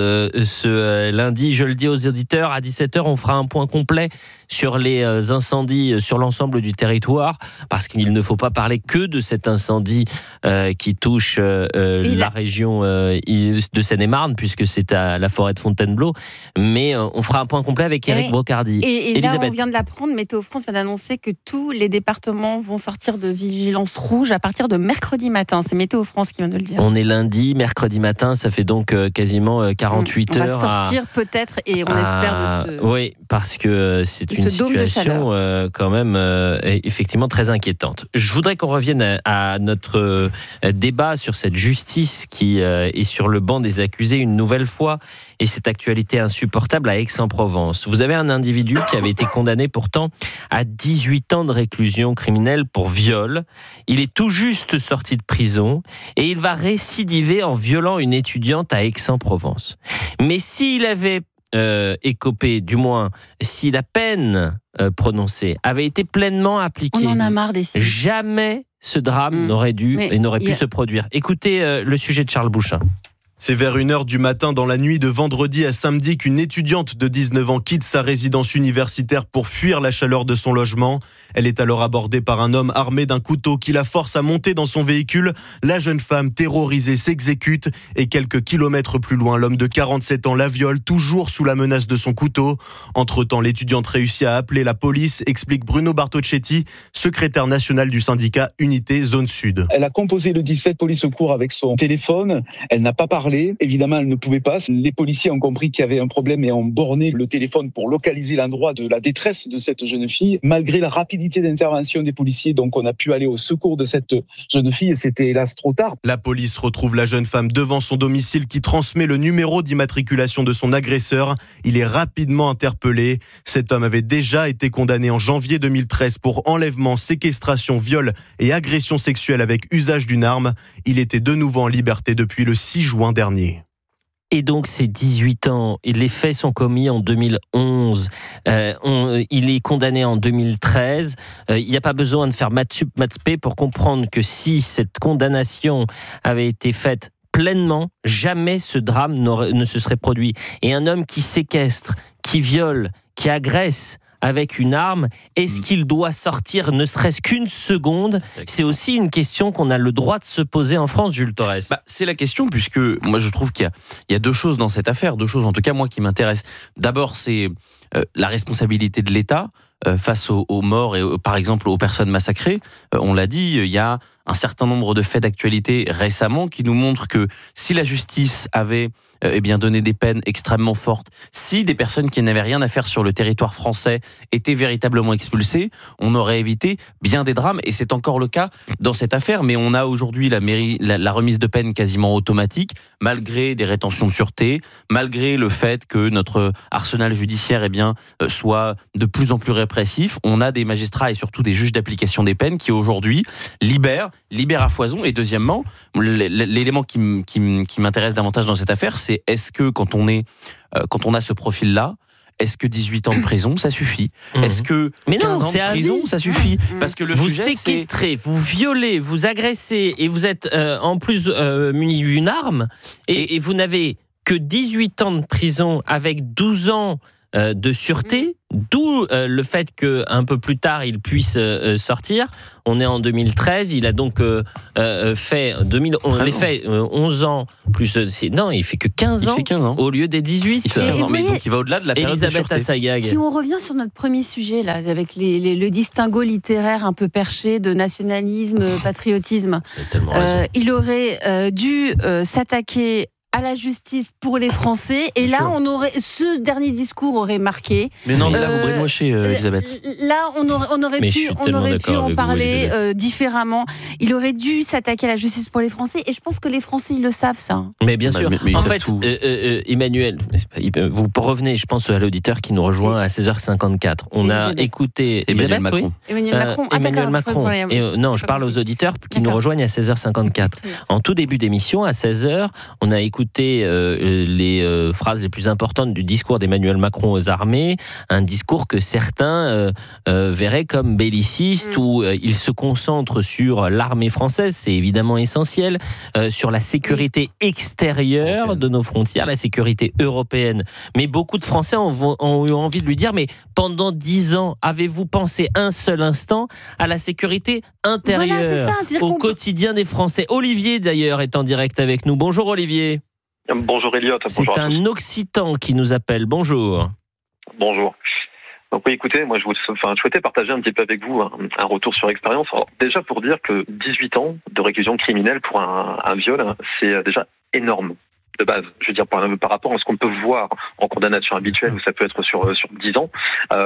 ce lundi. Je le dis aux auditeurs, à 17h on fera un point complet sur les incendies sur l'ensemble du territoire parce qu'il ne faut pas parler que de cet incendie qui touche la région de Seine-et-Marne puisque c'est à la forêt de Fontainebleau, mais on fera un point complet avec Eric Brocardi. Et là on vient de l'apprendre, Météo France vient d'annoncer que tous les départements vont sortir de vigilance rouge à partir de mercredi matin. C'est Météo France qui vient de le dire. On est lundi, mercredi matin, ça fait donc quasiment 48 heures. On va sortir peut-être et on espère de ce... Oui, parce que c'est une situation quand même effectivement très inquiétante. Je voudrais qu'on revienne à notre débat sur cette justice qui est sur le banc des accusés une nouvelle fois et cette actualité insupportable à Aix-en-Provence. Vous avez un individu qui avait été condamné pourtant à 18 ans de réclusion criminelle pour viol. Il est tout juste sorti de prison et il va récidiver en violant une étudiante à Aix-en-Provence. Mais s'il avait écopé, du moins si la peine prononcée avait été pleinement appliquée, on en a marre des signes. Jamais ce drame n'aurait dû et n'aurait pu se produire. Écoutez le sujet de Charles Bouchin. C'est vers 1h du matin dans la nuit de vendredi à samedi qu'une étudiante de 19 ans quitte sa résidence universitaire pour fuir la chaleur de son logement. Elle est alors abordée par un homme armé d'un couteau qui la force à monter dans son véhicule. La jeune femme, terrorisée, s'exécute et quelques kilomètres plus loin, l'homme de 47 ans la viole, toujours sous la menace de son couteau. Entre-temps, l'étudiante réussit à appeler la police, explique Bruno Bartocchetti, secrétaire national du syndicat Unité Zone Sud. Elle a composé le 17 police secours avec son téléphone. Elle n'a pas parlé. Évidemment, elle ne pouvait pas. Les policiers ont compris qu'il y avait un problème et ont borné le téléphone pour localiser l'endroit de la détresse de cette jeune fille. Malgré la rapidité d'intervention des policiers, donc on a pu aller au secours de cette jeune fille et c'était hélas trop tard. La police retrouve la jeune femme devant son domicile qui transmet le numéro d'immatriculation de son agresseur. Il est rapidement interpellé. Cet homme avait déjà été condamné en janvier 2013 pour enlèvement, séquestration, viol et agression sexuelle avec usage d'une arme. Il était de nouveau en liberté depuis le 6 juin dernier. Et donc, c'est 18 ans. Et les faits sont commis en 2011. Il est condamné en 2013. Il n'y a pas besoin de faire maths sup, maths spé pour comprendre que si cette condamnation avait été faite pleinement, jamais ce drame ne se serait produit. Et un homme qui séquestre, qui viole, qui agresse avec une arme, est-ce qu'il doit sortir ne serait-ce qu'une seconde ? C'est aussi une question qu'on a le droit de se poser en France, Jules Torres. C'est la question, puisque moi je trouve qu'il y a deux choses dans cette affaire, deux choses en tout cas moi qui m'intéressent. D'abord, c'est la responsabilité de l'État face aux morts et par exemple aux personnes massacrées. On l'a dit, il y a un certain nombre de faits d'actualité récemment qui nous montrent que si la justice avait donné des peines extrêmement fortes, si des personnes qui n'avaient rien à faire sur le territoire français étaient véritablement expulsées, on aurait évité bien des drames et c'est encore le cas dans cette affaire. Mais on a aujourd'hui la remise de peine quasiment automatique malgré des rétentions de sûreté, malgré le fait que notre arsenal judiciaire soit de plus en plus répressif. On a des magistrats et surtout des juges d'application des peines qui aujourd'hui libèrent à foison. Et deuxièmement, l'élément qui m'intéresse davantage dans cette affaire, c'est est-ce que quand on a ce profil-là, est-ce que 18 ans de prison, ça suffit ? Est-ce que 15 ans de prison, ça suffit ? Parce que le vous sujet, séquestrez, vous violez, vous agressez et vous êtes en plus muni d'une arme et vous n'avez que 18 ans de prison avec 12 ans de sûreté, d'où le fait qu'un peu plus tard, il puisse sortir. On est en 2013, il a donc fait 11 ans, plus... non, il fait que 15 ans, au lieu des 18. Il fait 15 ans, mais donc il va au-delà de la période de sûreté. Assayag. Si on revient sur notre premier sujet, là, avec le distinguo littéraire un peu perché de nationalisme, patriotisme, il aurait dû s'attaquer à la justice pour les Français. Et là, ce dernier discours aurait marqué. Mais non, mais là, vous brainwashez, Elisabeth. Là, on aurait pu en parler différemment. Il aurait dû s'attaquer à la justice pour les Français. Et je pense que les Français, ils le savent, ça. Mais bien sûr. Mais en fait, Emmanuel, vous revenez, je pense, à l'auditeur qui nous rejoint à 16h54. On a écouté Emmanuel Macron. Emmanuel Macron. Non, je parle aux auditeurs qui nous rejoignent à 16h54. En tout début d'émission, à 16h, on a écouté les phrases les plus importantes du discours d'Emmanuel Macron aux armées, un discours que certains verraient comme belliciste, où il se concentre sur l'armée française, c'est évidemment essentiel, sur la sécurité extérieure de nos frontières, la sécurité européenne. Mais beaucoup de Français ont eu envie de lui dire, mais pendant 10 ans, avez-vous pensé un seul instant à la sécurité intérieure, au quotidien des Français ? Olivier, d'ailleurs, est en direct avec nous. Bonjour Olivier. Bonjour Elliot. C'est un Occitan qui nous appelle. Bonjour. Bonjour. Donc oui, écoutez, moi je souhaitais partager un petit peu avec vous un retour sur expérience. Alors, déjà pour dire que 18 ans de réclusion criminelle pour un viol, c'est déjà énorme. De base, je veux dire par rapport à ce qu'on peut voir en condamnation habituelle où ça peut être sur 10 ans,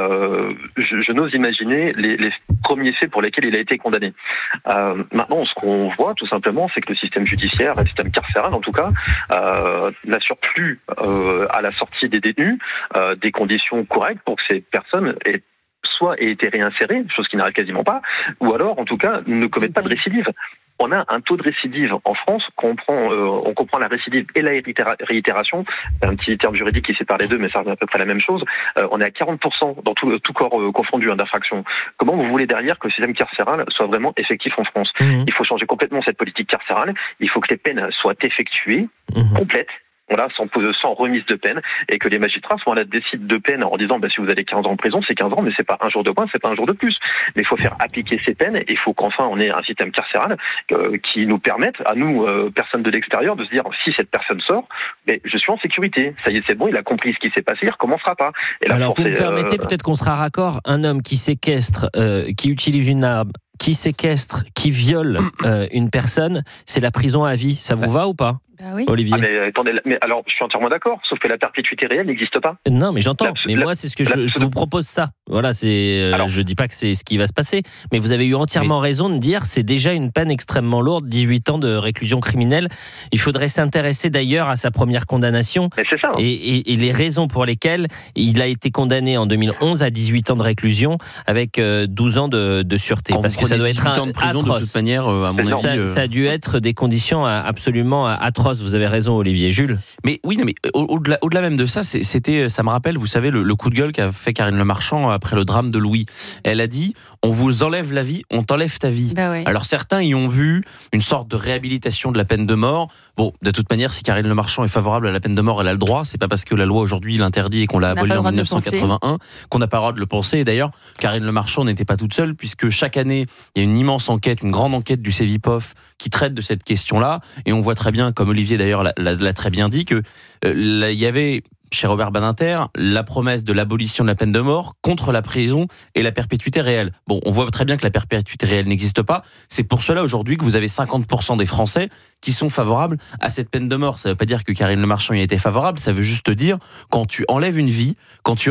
je n'ose imaginer les premiers faits pour lesquels il a été condamné. Maintenant, ce qu'on voit tout simplement, c'est que le système judiciaire, le système carcéral en tout cas, n'assure plus à la sortie des détenus des conditions correctes pour que ces personnes aient été réinsérées, chose qui n'arrive quasiment pas, ou alors en tout cas ne commettent pas de récidive. On a un taux de récidive en France, on comprend la récidive et la réitération, c'est un petit terme juridique qui sépare les deux, mais ça revient à peu près la même chose. On est à 40% dans tout corps confondu d'infraction. Comment vous voulez derrière que le système carcéral soit vraiment effectif en France ? Il faut changer complètement cette politique carcérale, il faut que les peines soient effectuées, complètes, voilà, sans remise de peine, et que les magistrats soient là, décident de peine en disant si vous avez 15 ans en prison, c'est 15 ans, mais c'est pas un jour de moins, c'est pas un jour de plus. Mais il faut faire appliquer ces peines, et il faut qu'enfin on ait un système carcéral qui nous permette, à nous, personnes de l'extérieur, de se dire si cette personne sort, je suis en sécurité. Ça y est, c'est bon, il a compris ce qui s'est passé, il recommencera pas. Et alors vous me permettez, peut-être qu'on sera raccord, un homme qui séquestre, qui utilise une arme, qui séquestre, qui viole une personne, c'est la prison à vie. Ça vous va ou pas ? Oui. Olivier. Mais alors, je suis entièrement d'accord, sauf que la perpétuité réelle n'existe pas. Non, mais j'entends. Mais moi, c'est ce que je vous propose ça. Voilà, je dis pas que c'est ce qui va se passer, mais vous avez eu entièrement raison de dire c'est déjà une peine extrêmement lourde, 18 ans de réclusion criminelle. Il faudrait s'intéresser d'ailleurs à sa première condamnation et les raisons pour lesquelles il a été condamné en 2011 à 18 ans de réclusion avec 12 ans de sûreté. Parce que ça doit être un prison de toute manière, à mon avis. Ça a dû être des conditions absolument atroces. Vous avez raison, Olivier. Jules. Mais oui, mais au-delà même de ça, ça me rappelle, vous savez, le coup de gueule qu'a fait Karine Le Marchand après le drame de Louis. Elle a dit « On vous enlève la vie, on t'enlève ta vie ». Alors certains y ont vu une sorte de réhabilitation de la peine de mort. Bon, de toute manière, si Karine Le Marchand est favorable à la peine de mort, elle a le droit. C'est pas parce que la loi aujourd'hui l'interdit et qu'on l'a abolie en 1981 qu'on n'a pas le droit de le penser. Et d'ailleurs, Karine Le Marchand n'était pas toute seule, puisque chaque année, il y a une immense enquête, une grande enquête du Cevipof qui traite de cette question-là. Et on voit très bien, comme Olivier d'ailleurs l'a très bien dit, que il y avait chez Robert Badinter la promesse de l'abolition de la peine de mort contre la prison et la perpétuité réelle. Bon, on voit très bien que la perpétuité réelle n'existe pas. C'est pour cela aujourd'hui que vous avez 50% des Français qui sont favorables à cette peine de mort. Ça ne veut pas dire que Karine Le Marchand y a été favorable, ça veut juste dire quand tu enlèves une vie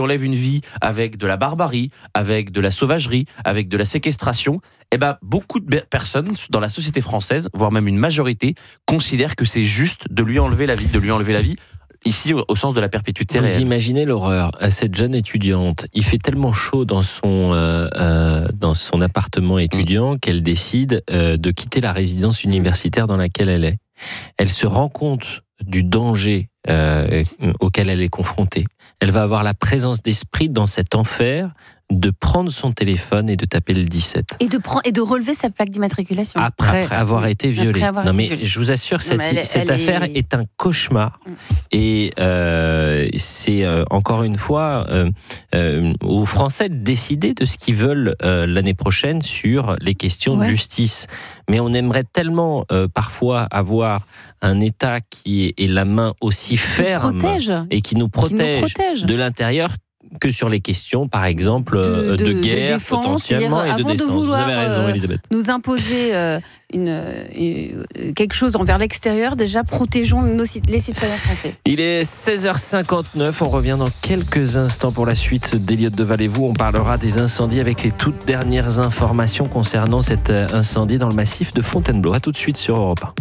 avec de la barbarie, avec de la sauvagerie, avec de la séquestration, beaucoup de personnes dans la société française, voire même une majorité, considèrent que c'est juste de lui enlever la vie, ici au sens de la perpétuité Vous réelle. imaginez l'horreur. À cette jeune étudiante, il fait tellement chaud dans son appartement étudiant qu'elle décide de quitter la résidence universitaire dans laquelle elle est. Elle se rend compte du danger auquel elle est confrontée. Elle va avoir la présence d'esprit dans cet enfer de prendre son téléphone et de taper le 17. Et de relever sa plaque d'immatriculation. Après avoir été violée. Violée. Je vous assure, cette affaire est un cauchemar. Et c'est encore une fois aux Français de décider de ce qu'ils veulent l'année prochaine sur les questions de justice. Mais on aimerait tellement parfois avoir un État qui ait la main aussi ferme et qui nous protège de l'intérieur que sur les questions, par exemple, de guerre, défense, potentiellement, et de défense. Vous avez raison, Elisabeth. Nous imposer quelque chose envers l'extérieur, déjà, protégeons les citoyens français. Il est 16h59, on revient dans quelques instants pour la suite d'Eliott de Vallée-Vous. On parlera des incendies avec les toutes dernières informations concernant cet incendie dans le massif de Fontainebleau. A tout de suite sur Europe 1.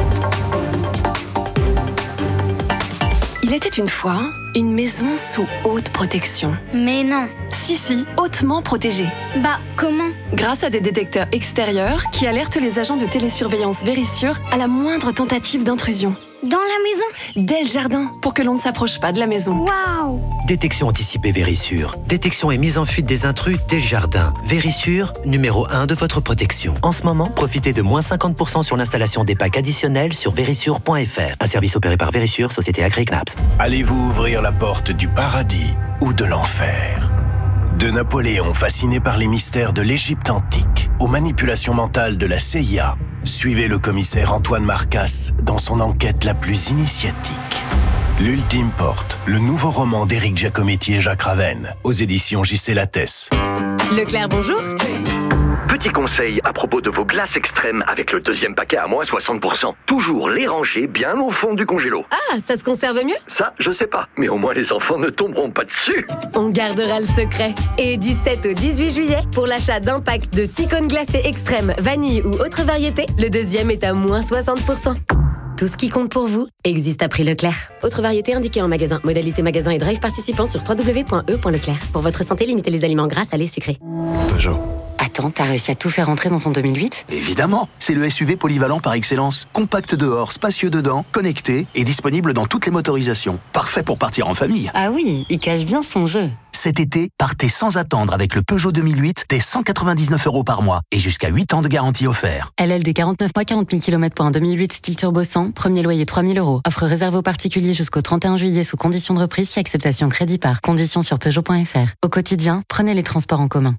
Il était une fois une maison sous haute protection. Mais non. Si, hautement protégée. Bah, comment ? Grâce à des détecteurs extérieurs qui alertent les agents de télésurveillance Vérissure à la moindre tentative d'intrusion. Dans la maison ? Dès le jardin, pour que l'on ne s'approche pas de la maison. Waouh ! Détection anticipée Vérissure. Détection et mise en fuite des intrus dès le jardin. Vérissure, numéro 1 de votre protection. En ce moment, profitez de moins 50% sur l'installation des packs additionnels sur vérissure.fr. Un service opéré par Vérissure, société Agri Knaps. Allez-vous ouvrir la porte du paradis ou de l'enfer ? De Napoléon fasciné par les mystères de l'Égypte antique aux manipulations mentales de la CIA, suivez le commissaire Antoine Marcas dans son enquête la plus initiatique. L'Ultime Porte, le nouveau roman d'Éric Giacometti et Jacques Ravenne, aux éditions J.C. Lattès. Leclerc, bonjour. Petit conseil à propos de vos glaces extrêmes avec le deuxième paquet à moins 60%. Toujours les ranger bien au fond du congélo. Ah, ça se conserve mieux ? Ça, je sais pas, mais au moins les enfants ne tomberont pas dessus. On gardera le secret. Et du 7 au 18 juillet, pour l'achat d'un pack de 6 cônes glacés extrêmes, vanille ou autre variété, le deuxième est à moins 60%. Tout ce qui compte pour vous existe à prix Leclerc. Autre variété indiquée en magasin. Modalité magasin et drive participant sur www.e.leclerc. Pour votre santé, limitez les aliments gras, salés, sucrés. Peugeot. Attends, t'as réussi à tout faire rentrer dans ton 2008 ? Évidemment, c'est le SUV polyvalent par excellence. Compact dehors, spacieux dedans, connecté et disponible dans toutes les motorisations. Parfait pour partir en famille. Ah oui, il cache bien son jeu. Cet été, partez sans attendre avec le Peugeot 2008 dès 199 € par mois et jusqu'à 8 ans de garantie offert. LLD 49 mois, 40 000 km pour un 2008 style turbo 100, premier loyer 3 000 €. Offre réservée aux particuliers jusqu'au 31 juillet sous condition de reprise si acceptation crédit par. Conditions sur Peugeot.fr. Au quotidien, prenez les transports en commun.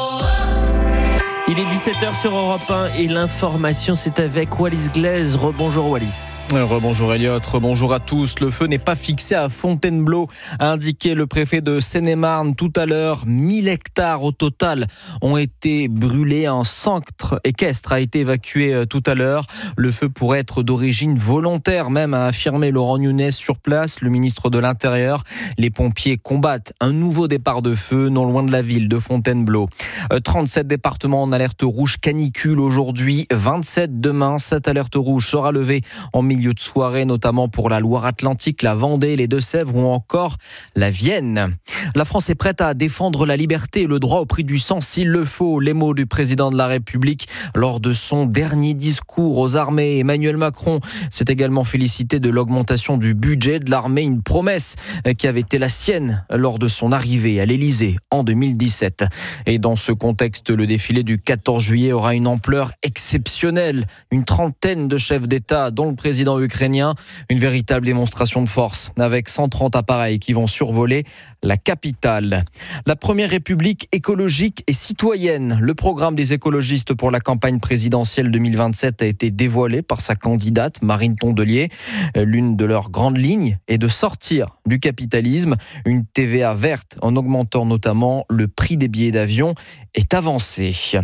Il est 17h sur Europe 1 et l'information c'est avec Wallis Glaise. Rebonjour Wallis. Rebonjour Elliott, rebonjour à tous. Le feu n'est pas fixé à Fontainebleau, a indiqué le préfet de Seine-et-Marne tout à l'heure. 1000 hectares au total ont été brûlés. Un centre équestre a été évacué tout à l'heure. Le feu pourrait être d'origine volontaire même, a affirmé Laurent Nunez sur place, le ministre de l'Intérieur. Les pompiers combattent un nouveau départ de feu non loin de la ville de Fontainebleau. 37 départements en alerte rouge canicule aujourd'hui, 27 demain. Cette alerte rouge sera levée en milieu de soirée, notamment pour la Loire-Atlantique, la Vendée, les Deux-Sèvres ou encore la Vienne. La France est prête à défendre la liberté et le droit au prix du sang s'il le faut. Les mots du président de la République lors de son dernier discours aux armées. Emmanuel Macron s'est également félicité de l'augmentation du budget de l'armée, une promesse qui avait été la sienne lors de son arrivée à l'Élysée en 2017. Et dans ce contexte, le défilé du 14 juillet aura une ampleur exceptionnelle. Une trentaine de chefs d'État, dont le président ukrainien. Une véritable démonstration de force avec 130 appareils qui vont survoler la capitale. La première République écologique et citoyenne. Le programme des écologistes pour la campagne présidentielle 2027 a été dévoilé par sa candidate Marine Tondelier. L'une de leurs grandes lignes est de sortir du capitalisme. Une TVA verte en augmentant notamment le prix des billets d'avion est avancée.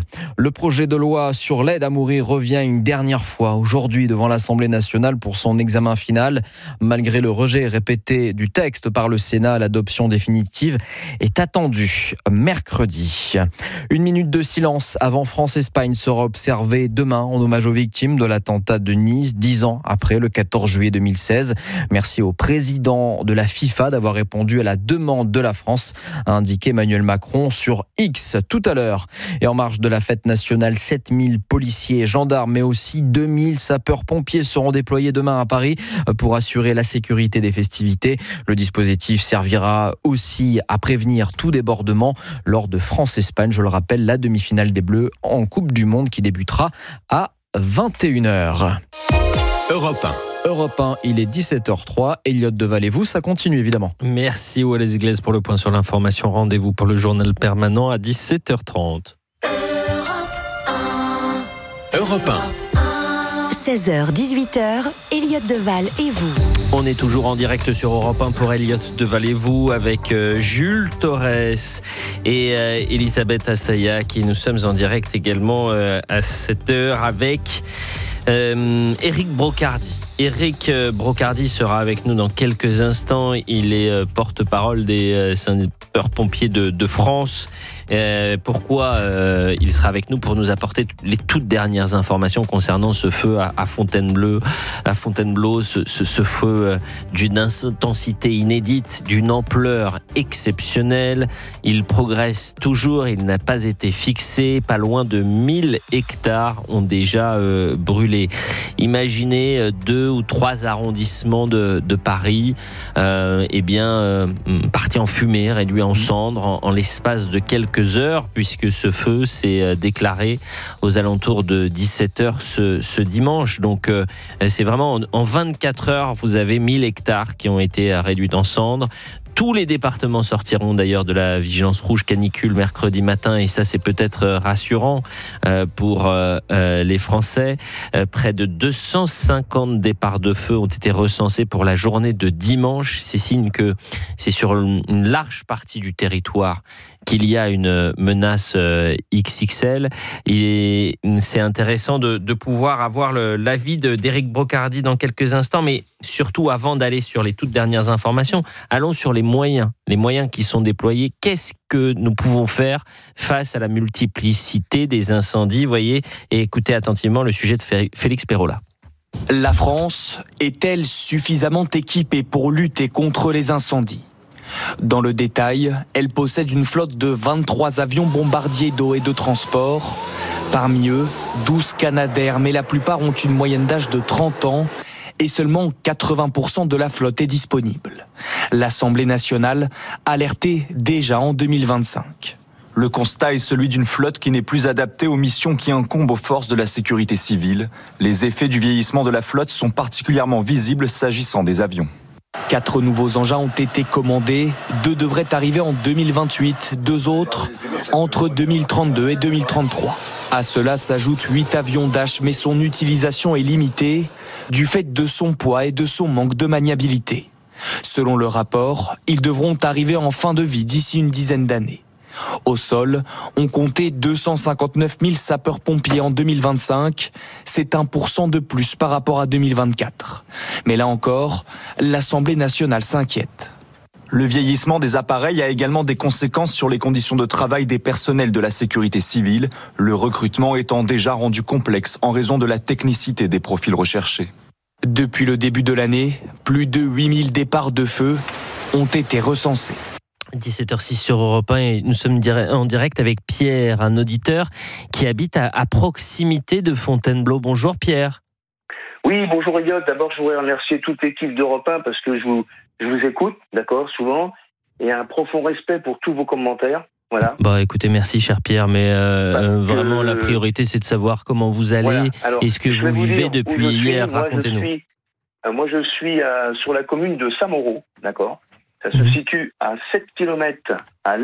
Le projet de loi sur l'aide à mourir revient une dernière fois aujourd'hui devant l'Assemblée nationale pour son examen final. Malgré le rejet répété du texte par le Sénat, l'adoption définitive est attendue mercredi. 1 minute de silence avant France-Espagne sera observée demain en hommage aux victimes de l'attentat de Nice, 10 ans après le 14 juillet 2016. Merci au président de la FIFA d'avoir répondu à la demande de la France, a indiqué Emmanuel Macron sur X tout à l'heure. Et en marge de la fête nationale, 7000 policiers et gendarmes, mais aussi 2000 sapeurs-pompiers seront déployés demain à Paris pour assurer la sécurité des festivités. Le dispositif servira aussi à prévenir tout débordement lors de France-Espagne. Je le rappelle, la demi-finale des Bleus en Coupe du Monde qui débutera à 21h. Europe 1, il est 17h03. Elliot Deval et vous, ça continue évidemment. Merci Wallace Glaise pour le point sur l'information. Rendez-vous pour le journal permanent à 17h30. Europe 1. 16h, 18h, Elliot Deval et vous. On est toujours en direct sur Europe 1 pour Elliot Deval et vous avec Jules Torres et Elisabeth Assayas, et nous sommes en direct également à 7h avec Éric Brocardi. Éric Brocardi sera avec nous dans quelques instants. Il est porte-parole des sapeurs-pompiers de France. Pourquoi il sera avec nous? Pour nous apporter les toutes dernières informations concernant ce feu à Fontainebleau. Ce feu d'une intensité inédite, d'une ampleur exceptionnelle. Il progresse toujours, il n'a pas été fixé. Pas loin de 1000 hectares ont déjà brûlé. Imaginez 2 ou 3 arrondissements de Paris partis en fumée, réduits en cendres en l'espace de quelques heures, puisque ce feu s'est déclaré aux alentours de 17h ce dimanche. Donc c'est vraiment en 24 heures, vous avez 1000 hectares qui ont été réduits en cendres. Tous les départements sortiront d'ailleurs de la vigilance rouge canicule mercredi matin, et ça c'est peut-être rassurant pour les Français. Près de 250 départs de feu ont été recensés pour la journée de dimanche. C'est signe que c'est sur une large partie du territoire qu'il y a une menace XXL. Et c'est intéressant de pouvoir avoir l'avis d'Éric Brocardi dans quelques instants, mais surtout avant d'aller sur les toutes dernières informations, allons sur les moyens qui sont déployés. Qu'est-ce que nous pouvons faire face à la multiplicité des incendies? Voyez et écoutez attentivement le sujet de Félix Perrola. La France est-elle suffisamment équipée pour lutter contre les incendies? Dans le détail, elle possède une flotte de 23 avions bombardiers d'eau et de transport. Parmi eux, 12 Canadair, mais la plupart ont une moyenne d'âge de 30 ans et seulement 80% de la flotte est disponible. L'Assemblée nationale alertait déjà en 2025. Le constat est celui d'une flotte qui n'est plus adaptée aux missions qui incombent aux forces de la sécurité civile. Les effets du vieillissement de la flotte sont particulièrement visibles s'agissant des avions. 4 nouveaux engins ont été commandés, 2 devraient arriver en 2028, 2 autres entre 2032 et 2033. À cela s'ajoutent 8 avions Dash, mais son utilisation est limitée du fait de son poids et de son manque de maniabilité. Selon le rapport, ils devront arriver en fin de vie d'ici une dizaine d'années. Au sol, on comptait 259 000 sapeurs-pompiers en 2025. C'est 1% de plus par rapport à 2024. Mais là encore, l'Assemblée nationale s'inquiète. Le vieillissement des appareils a également des conséquences sur les conditions de travail des personnels de la sécurité civile, le recrutement étant déjà rendu complexe en raison de la technicité des profils recherchés. Depuis le début de l'année, plus de 8000 départs de feu ont été recensés. 17h06 sur Europe 1 et nous sommes en direct avec Pierre, un auditeur qui habite à proximité de Fontainebleau. Bonjour Pierre. Oui, bonjour Elliot. D'abord, je voudrais remercier toute l'équipe d'Europe 1 parce que je vous écoute, d'accord, souvent, et un profond respect pour tous vos commentaires. Voilà. Bah écoutez, merci cher Pierre, mais vraiment la priorité c'est de savoir comment vous allez, voilà. Et ce que vous vivez depuis hier. Racontez-nous. Moi je suis sur la commune de Saint-Mauro, d'accord. Ça se situe à 7 km à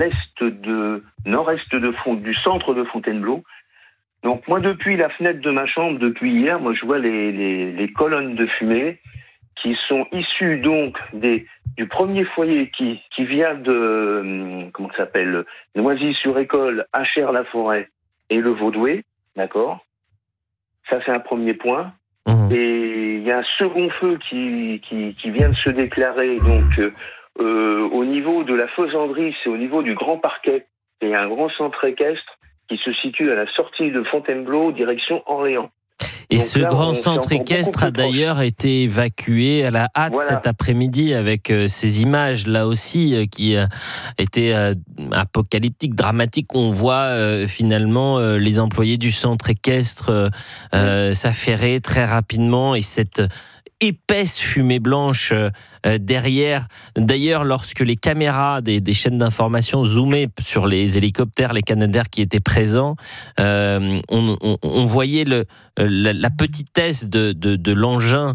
nord-est du centre de Fontainebleau. Donc moi, depuis la fenêtre de ma chambre, depuis hier, moi je vois les colonnes de fumée qui sont issues donc du premier foyer qui vient de Noisy-sur-École à Chères-la-Forêt et le Vaudoué, d'accord. Ça, c'est un premier point. Et il y a un second feu qui vient de se déclarer, donc au niveau de la Faisanderie, c'est au niveau du Grand Parquet. Il y a un grand centre équestre qui se situe à la sortie de Fontainebleau, direction Orléans. Et donc ce là, grand centre équestre a d'ailleurs été évacué à la hâte cet après-midi avec ces images là aussi qui étaient apocalyptiques, dramatiques. On voit finalement les employés du centre équestre s'affairer très rapidement et cette épaisse fumée blanche derrière. D'ailleurs, lorsque les caméras des chaînes d'information zoomaient sur les hélicoptères, les Canadair qui étaient présents, on voyait la petitesse de l'engin,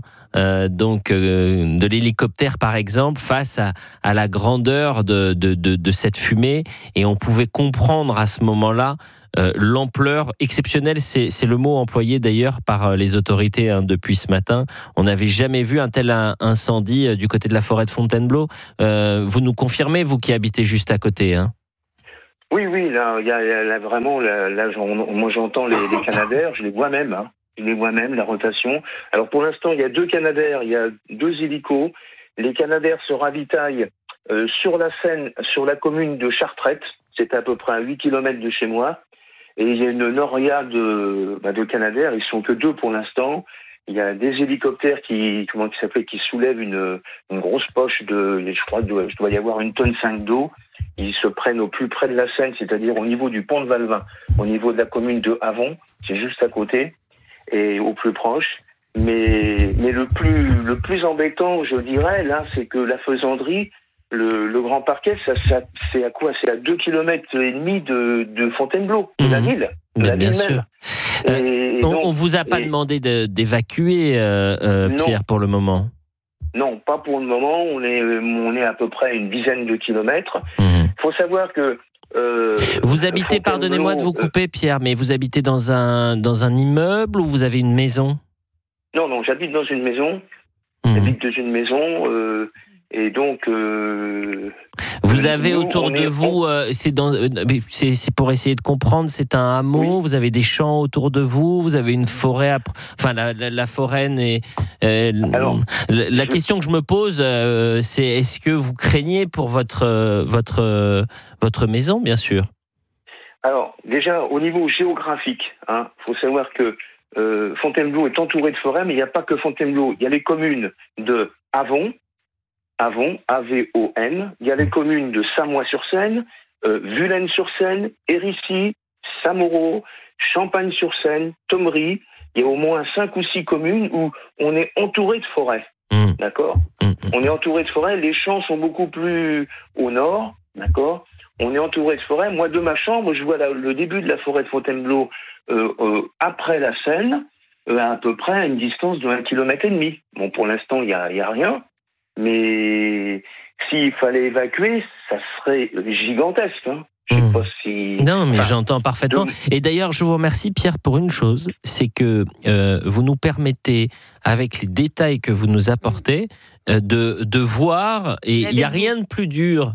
de l'hélicoptère par exemple, face à la grandeur de cette fumée, et on pouvait comprendre à ce moment-là l'ampleur exceptionnelle, c'est le mot employé d'ailleurs par les autorités depuis ce matin. On n'avait jamais vu un tel incendie du côté de la forêt de Fontainebleau. Vous nous confirmez, vous qui habitez juste à côté, hein? Oui, là, il y a vraiment, moi j'entends les Canadair, je les vois même, la rotation. Alors pour l'instant, il y a 2 Canadair, il y a 2 hélicos. Les Canadair se ravitaillent sur la Seine, sur la commune de Chartrette, c'est à peu près à 8 km de chez moi. Et il y a une noria de Canadair, ils sont que 2 pour l'instant. Il y a des hélicoptères qui soulèvent une grosse poche je crois qu'il doit y avoir 1,5 tonne d'eau. Ils se prennent au plus près de la Seine, c'est-à-dire au niveau du pont de Valvin, au niveau de la commune de Havon, c'est juste à côté, et au plus proche. Mais le plus embêtant, je dirais, là, c'est que la Faisanderie, le Grand Parquet, c'est à quoi? C'est à 2,5 km de Fontainebleau, de la ville. Bien sûr. On ne vous a pas demandé d'évacuer, Pierre, pour le moment? Non, pas pour le moment. On est à peu près à une dizaine de kilomètres. Il faut savoir que... vous habitez, pardonnez-moi de vous couper, Pierre, mais vous habitez dans un immeuble ou vous avez une maison? Non, j'habite dans une maison. J'habite dans une maison... Et donc, vous avez autour de vous, c'est pour essayer de comprendre, c'est un hameau, vous avez des champs autour de vous, vous avez une forêt, la forêt la question que je me pose, c'est est-ce que vous craignez pour votre maison, bien sûr? Alors, déjà, au niveau géographique, faut savoir que Fontainebleau est entouré de forêts, mais il n'y a pas que Fontainebleau. Il y a les communes de Havon, A-V-O-N. Il y a les communes de Samois-sur-Seine, Vulaines-sur-Seine, Hérisy, Samoreau, Champagne-sur-Seine, Thomery. Il y a au moins 5 ou 6 communes où on est entouré de forêts. D'accord ? On est entouré de forêts. Les champs sont beaucoup plus au nord. D'accord ? On est entouré de forêts. Moi, de ma chambre, je vois le début de la forêt de Fontainebleau après la Seine, à peu près à une distance de 1,5 km. Bon, pour l'instant, il n'y a rien. Mais s'il fallait évacuer, ça serait gigantesque. Je sais pas si... Non, mais j'entends parfaitement. Et d'ailleurs, je vous remercie, Pierre, pour une chose, c'est que vous nous permettez, avec les détails que vous nous apportez, de voir, et il n'y a rien de plus dur.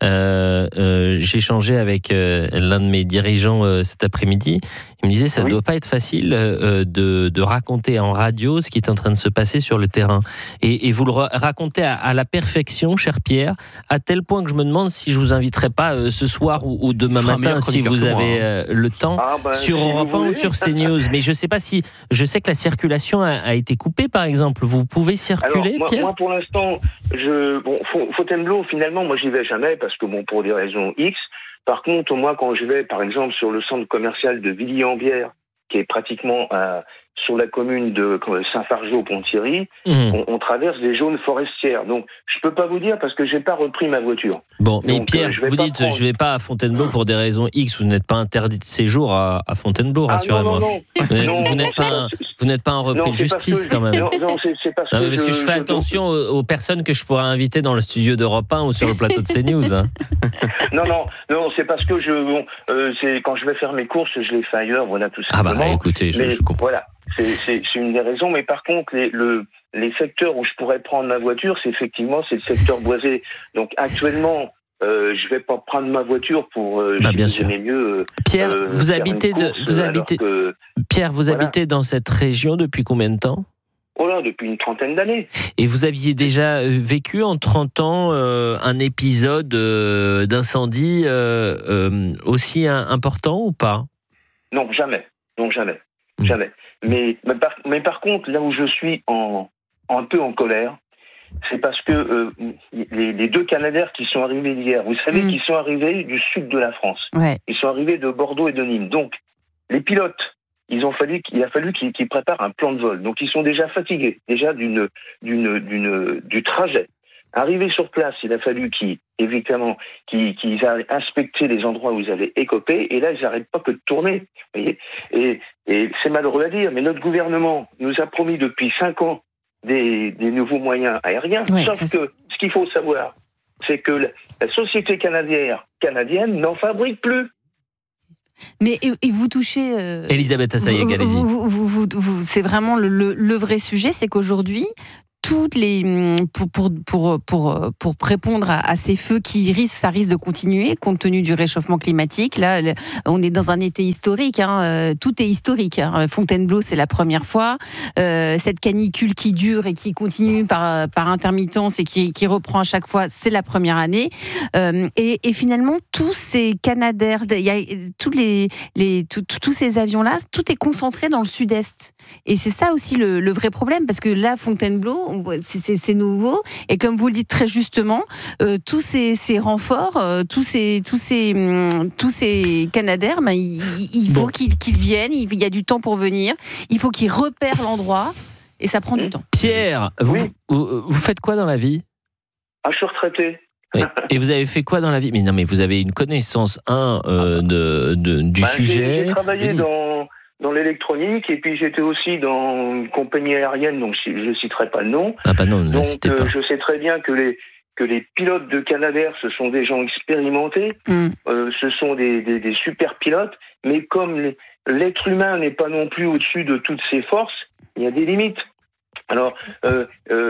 J'ai échangé avec l'un de mes dirigeants cet après-midi. Il me disait ça ne doit pas être facile de raconter en radio ce qui est en train de se passer sur le terrain. Et vous le racontez à la perfection, cher Pierre, à tel point que je me demande si je vous inviterai pas ce soir ou demain matin, si vous avez le temps, sur Europe 1 ou sur CNews. Mais je sais pas si... Je sais que la circulation a été coupée, par exemple. Vous pouvez circuler, alors, Pierre? Moi, pour l'instant, Fontainebleau, finalement, moi, j'y vais jamais parce que, pour des raisons X. Par contre, moi, quand je vais, par exemple, sur le centre commercial de Villiers-en-Bière, qui est pratiquement sur la commune de Saint-Fargeau-Pont-Thierry, on traverse des zones forestières. Donc, je peux pas vous dire parce que j'ai pas repris ma voiture. Bon, mais donc, Pierre, vous dites, je vais pas à Fontainebleau pour des raisons X. Vous n'êtes pas interdit de séjour à Fontainebleau, rassurez-moi. Vous n'êtes pas un repris de justice, quand même. Non, c'est parce que je fais attention aux personnes que je pourrais inviter dans le studio d'Europe 1 ou sur le plateau de CNews. Non, c'est parce que c'est quand je vais faire mes courses, je les fais ailleurs, voilà, tout simplement. Écoutez, je comprends. Voilà, c'est une des raisons, mais par contre, les secteurs où je pourrais prendre ma voiture, c'est le secteur boisé. Donc actuellement, je vais pas prendre ma voiture pour. Bien sûr. Mieux, Pierre, vous habitez dans cette région depuis combien de temps ? Oh là, depuis une trentaine d'années. Et vous aviez déjà vécu en 30 ans un épisode d'incendie aussi important ou pas ? Non, jamais. Jamais. Mais par contre, là où je suis un peu en colère, c'est parce que les 2 Canadaires qui sont arrivés hier, vous savez qu'ils sont arrivés du sud de la France. Ouais. Ils sont arrivés de Bordeaux et de Nîmes. Donc, les pilotes, il a fallu qu'ils préparent un plan de vol. Donc, ils sont déjà fatigués, déjà du trajet. Arrivés sur place, il a fallu qu'ils aient inspecté les endroits où ils avaient écopé, et là, ils n'arrêtent pas que de tourner. Vous voyez, et c'est malheureux à dire, mais notre gouvernement nous a promis depuis 5 ans des nouveaux moyens aériens. Ouais, sauf que ce qu'il faut savoir, c'est que la société canadienne n'en fabrique plus. Mais et vous touchez... Elisabeth Assayeg, allez-y. C'est vraiment le vrai sujet, c'est qu'aujourd'hui, toutes les pour répondre à ces feux ça risque de continuer compte tenu du réchauffement climatique. Là, on est dans un été historique. Tout est historique. Fontainebleau, c'est la première fois. Cette canicule qui dure et qui continue par intermittence et qui reprend à chaque fois, c'est la première année. Et finalement, tous ces Canadair, il y a tous ces avions-là, tout est concentré dans le sud-est. Et c'est ça aussi le vrai problème, parce que là, Fontainebleau, c'est nouveau, et comme vous le dites très justement, tous ces renforts, tous ces Canadair, il faut qu'ils viennent, il y a du temps pour venir, il faut qu'ils repèrent l'endroit, et ça prend du temps. Pierre, vous faites quoi dans la vie ? Je suis retraité. Oui. Et vous avez fait quoi dans la vie ? Mais vous avez une connaissance du sujet. J'ai travaillé dans l'électronique, et puis j'étais aussi dans une compagnie aérienne, donc je ne citerai pas le nom. Donc je sais très bien que les pilotes de Canadair, ce sont des gens expérimentés, ce sont des super pilotes, mais comme l'être humain n'est pas non plus au-dessus de toutes ses forces, il y a des limites. Alors, ce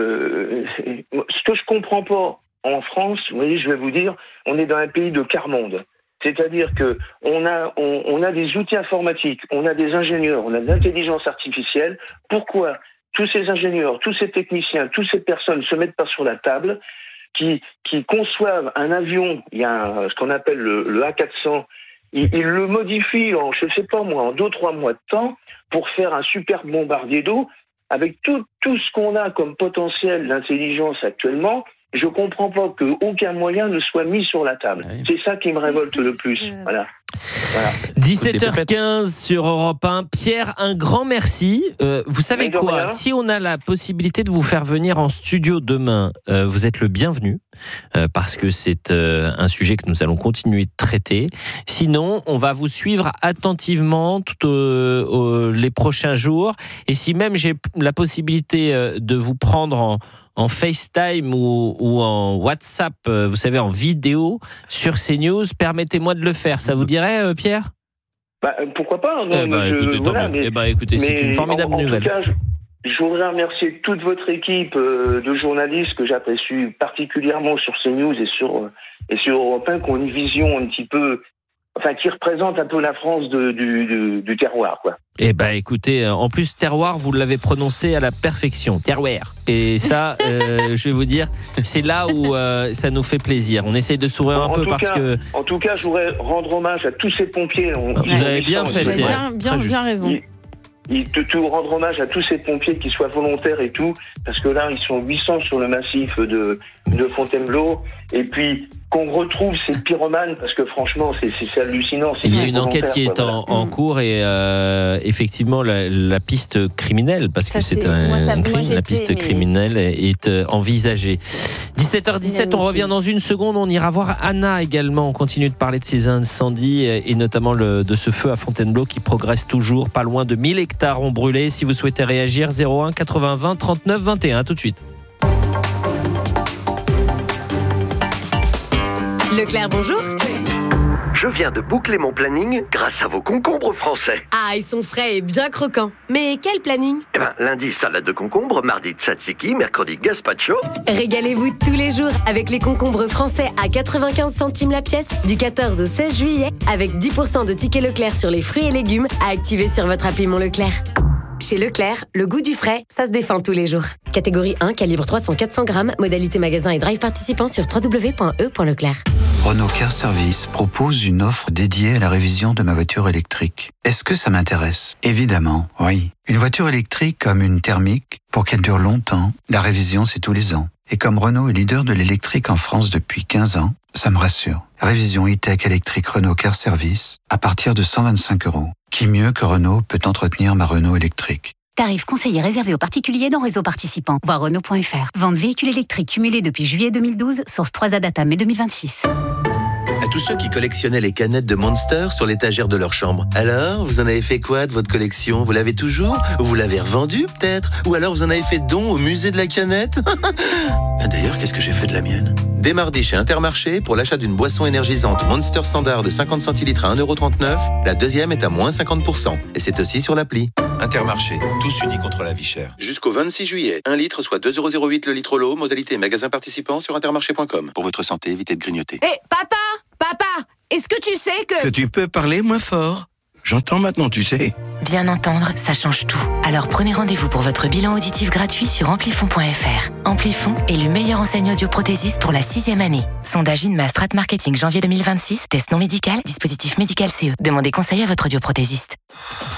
que je comprends pas en France, vous voyez, je vais vous dire, on est dans un pays de quart-monde. C'est-à-dire que on a des outils informatiques, on a des ingénieurs, on a de l'intelligence artificielle. Pourquoi tous ces ingénieurs, tous ces techniciens, toutes ces personnes se mettent pas sur la table, qui conçoivent un avion, il y a ce qu'on appelle le A400, ils le modifient en 2-3 mois de temps pour faire un super bombardier d'eau avec tout ce qu'on a comme potentiel d'intelligence actuellement. Je comprends pas qu'aucun moyen ne soit mis sur la table. Oui. C'est ça qui me révolte le plus. Voilà. 17h15 sur Europe 1. Pierre, un grand merci. Vous savez quoi ? Si on a la possibilité de vous faire venir en studio demain, vous êtes le bienvenu, parce que c'est un sujet que nous allons continuer de traiter. Sinon, on va vous suivre attentivement les prochains jours. Et si même j'ai la possibilité de vous prendre en FaceTime ou en WhatsApp, vous savez, en vidéo sur CNews, permettez-moi de le faire. Ça vous dirait, Pierre ? Pourquoi pas ? Écoutez, c'est une formidable nouvelle. En tout cas, je voudrais remercier toute votre équipe de journalistes que j'apprécie particulièrement sur CNews et sur Europe 1, qui ont une vision un petit peu... qui représente un peu la France du terroir, quoi. Écoutez, en plus, terroir, vous l'avez prononcé à la perfection. Terroir. Et ça, je vais vous dire, c'est là où ça nous fait plaisir. On essaye de sourire un peu parce que... En tout cas, je voudrais rendre hommage à tous ces pompiers. Vous avez bien fait, Pierre. Bien raison. Tout rendre hommage à tous ces pompiers qui soient volontaires et tout, parce que là, ils sont 800 sur le massif de Fontainebleau, et puis qu'on retrouve ces pyromanes, parce que franchement, c'est hallucinant. Il y a une enquête qui est en cours, et effectivement, la piste criminelle, parce que c'est un crime, la piste criminelle est envisagée. 17h17, on revient dans une seconde, on ira voir Anna également, on continue de parler de ces incendies, et notamment de ce feu à Fontainebleau qui progresse toujours, pas loin de 1000 hectares ont brûlé. Si vous souhaitez réagir, 01 80 20 39 21. Tout de suite. Leclerc, bonjour. Je Je viens de boucler mon planning grâce à vos concombres français. Ah, ils sont frais et bien croquants. Mais quel planning? Lundi, salade de concombre, mardi, tzatziki, mercredi, gazpacho. Régalez-vous tous les jours avec les concombres français à 95 centimes la pièce du 14 au 16 juillet avec 10% de tickets Leclerc sur les fruits et légumes à activer sur votre appli Mon Leclerc. Chez Leclerc, le goût du frais, ça se défend tous les jours. Catégorie 1, calibre 300-400 grammes, modalité magasin et drive participant sur www.e.leclerc. Renault Car Service propose une offre dédiée à la révision de ma voiture électrique. Est-ce que ça m'intéresse? Évidemment, oui. Une voiture électrique comme une thermique, pour qu'elle dure longtemps, la révision c'est tous les ans. Et comme Renault est leader de l'électrique en France depuis 15 ans, ça me rassure. Révision e-tech électrique Renault Car Service à partir de 125 €. Qui mieux que Renault peut entretenir ma Renault électrique? Tarif conseillé réservé aux particuliers dans réseau participant. Voir Renault.fr. Vente véhicule électrique cumulé depuis juillet 2012, source 3A data mai 2026. À tous ceux qui collectionnaient les canettes de Monster sur l'étagère de leur chambre. Alors, vous en avez fait quoi de votre collection? Vous l'avez toujours? Ou vous l'avez revendue peut-être? Ou alors vous en avez fait don au musée de la canette? D'ailleurs, qu'est-ce que j'ai fait de la mienne? Dès mardi chez Intermarché, pour l'achat d'une boisson énergisante Monster Standard de 50 centilitres à 1,39 €, la deuxième est à moins 50%. Et c'est aussi sur l'appli. Intermarché, tous unis contre la vie chère. Jusqu'au 26 juillet, 1 litre soit 2,08 € le litre l'eau, modalité magasin participant sur intermarché.com. Pour votre santé, évitez de grignoter. Hé, papa! Papa! Est-ce que tu sais que tu peux parler moins fort? J'entends maintenant, tu sais. Bien entendre, ça change tout. Alors prenez rendez-vous pour votre bilan auditif gratuit sur amplifon.fr. Amplifon est le meilleur enseigne audioprothésiste pour la 6e année. Sondage INMA Strat Marketing janvier 2026, test non médical, dispositif médical CE. Demandez conseil à votre audioprothésiste.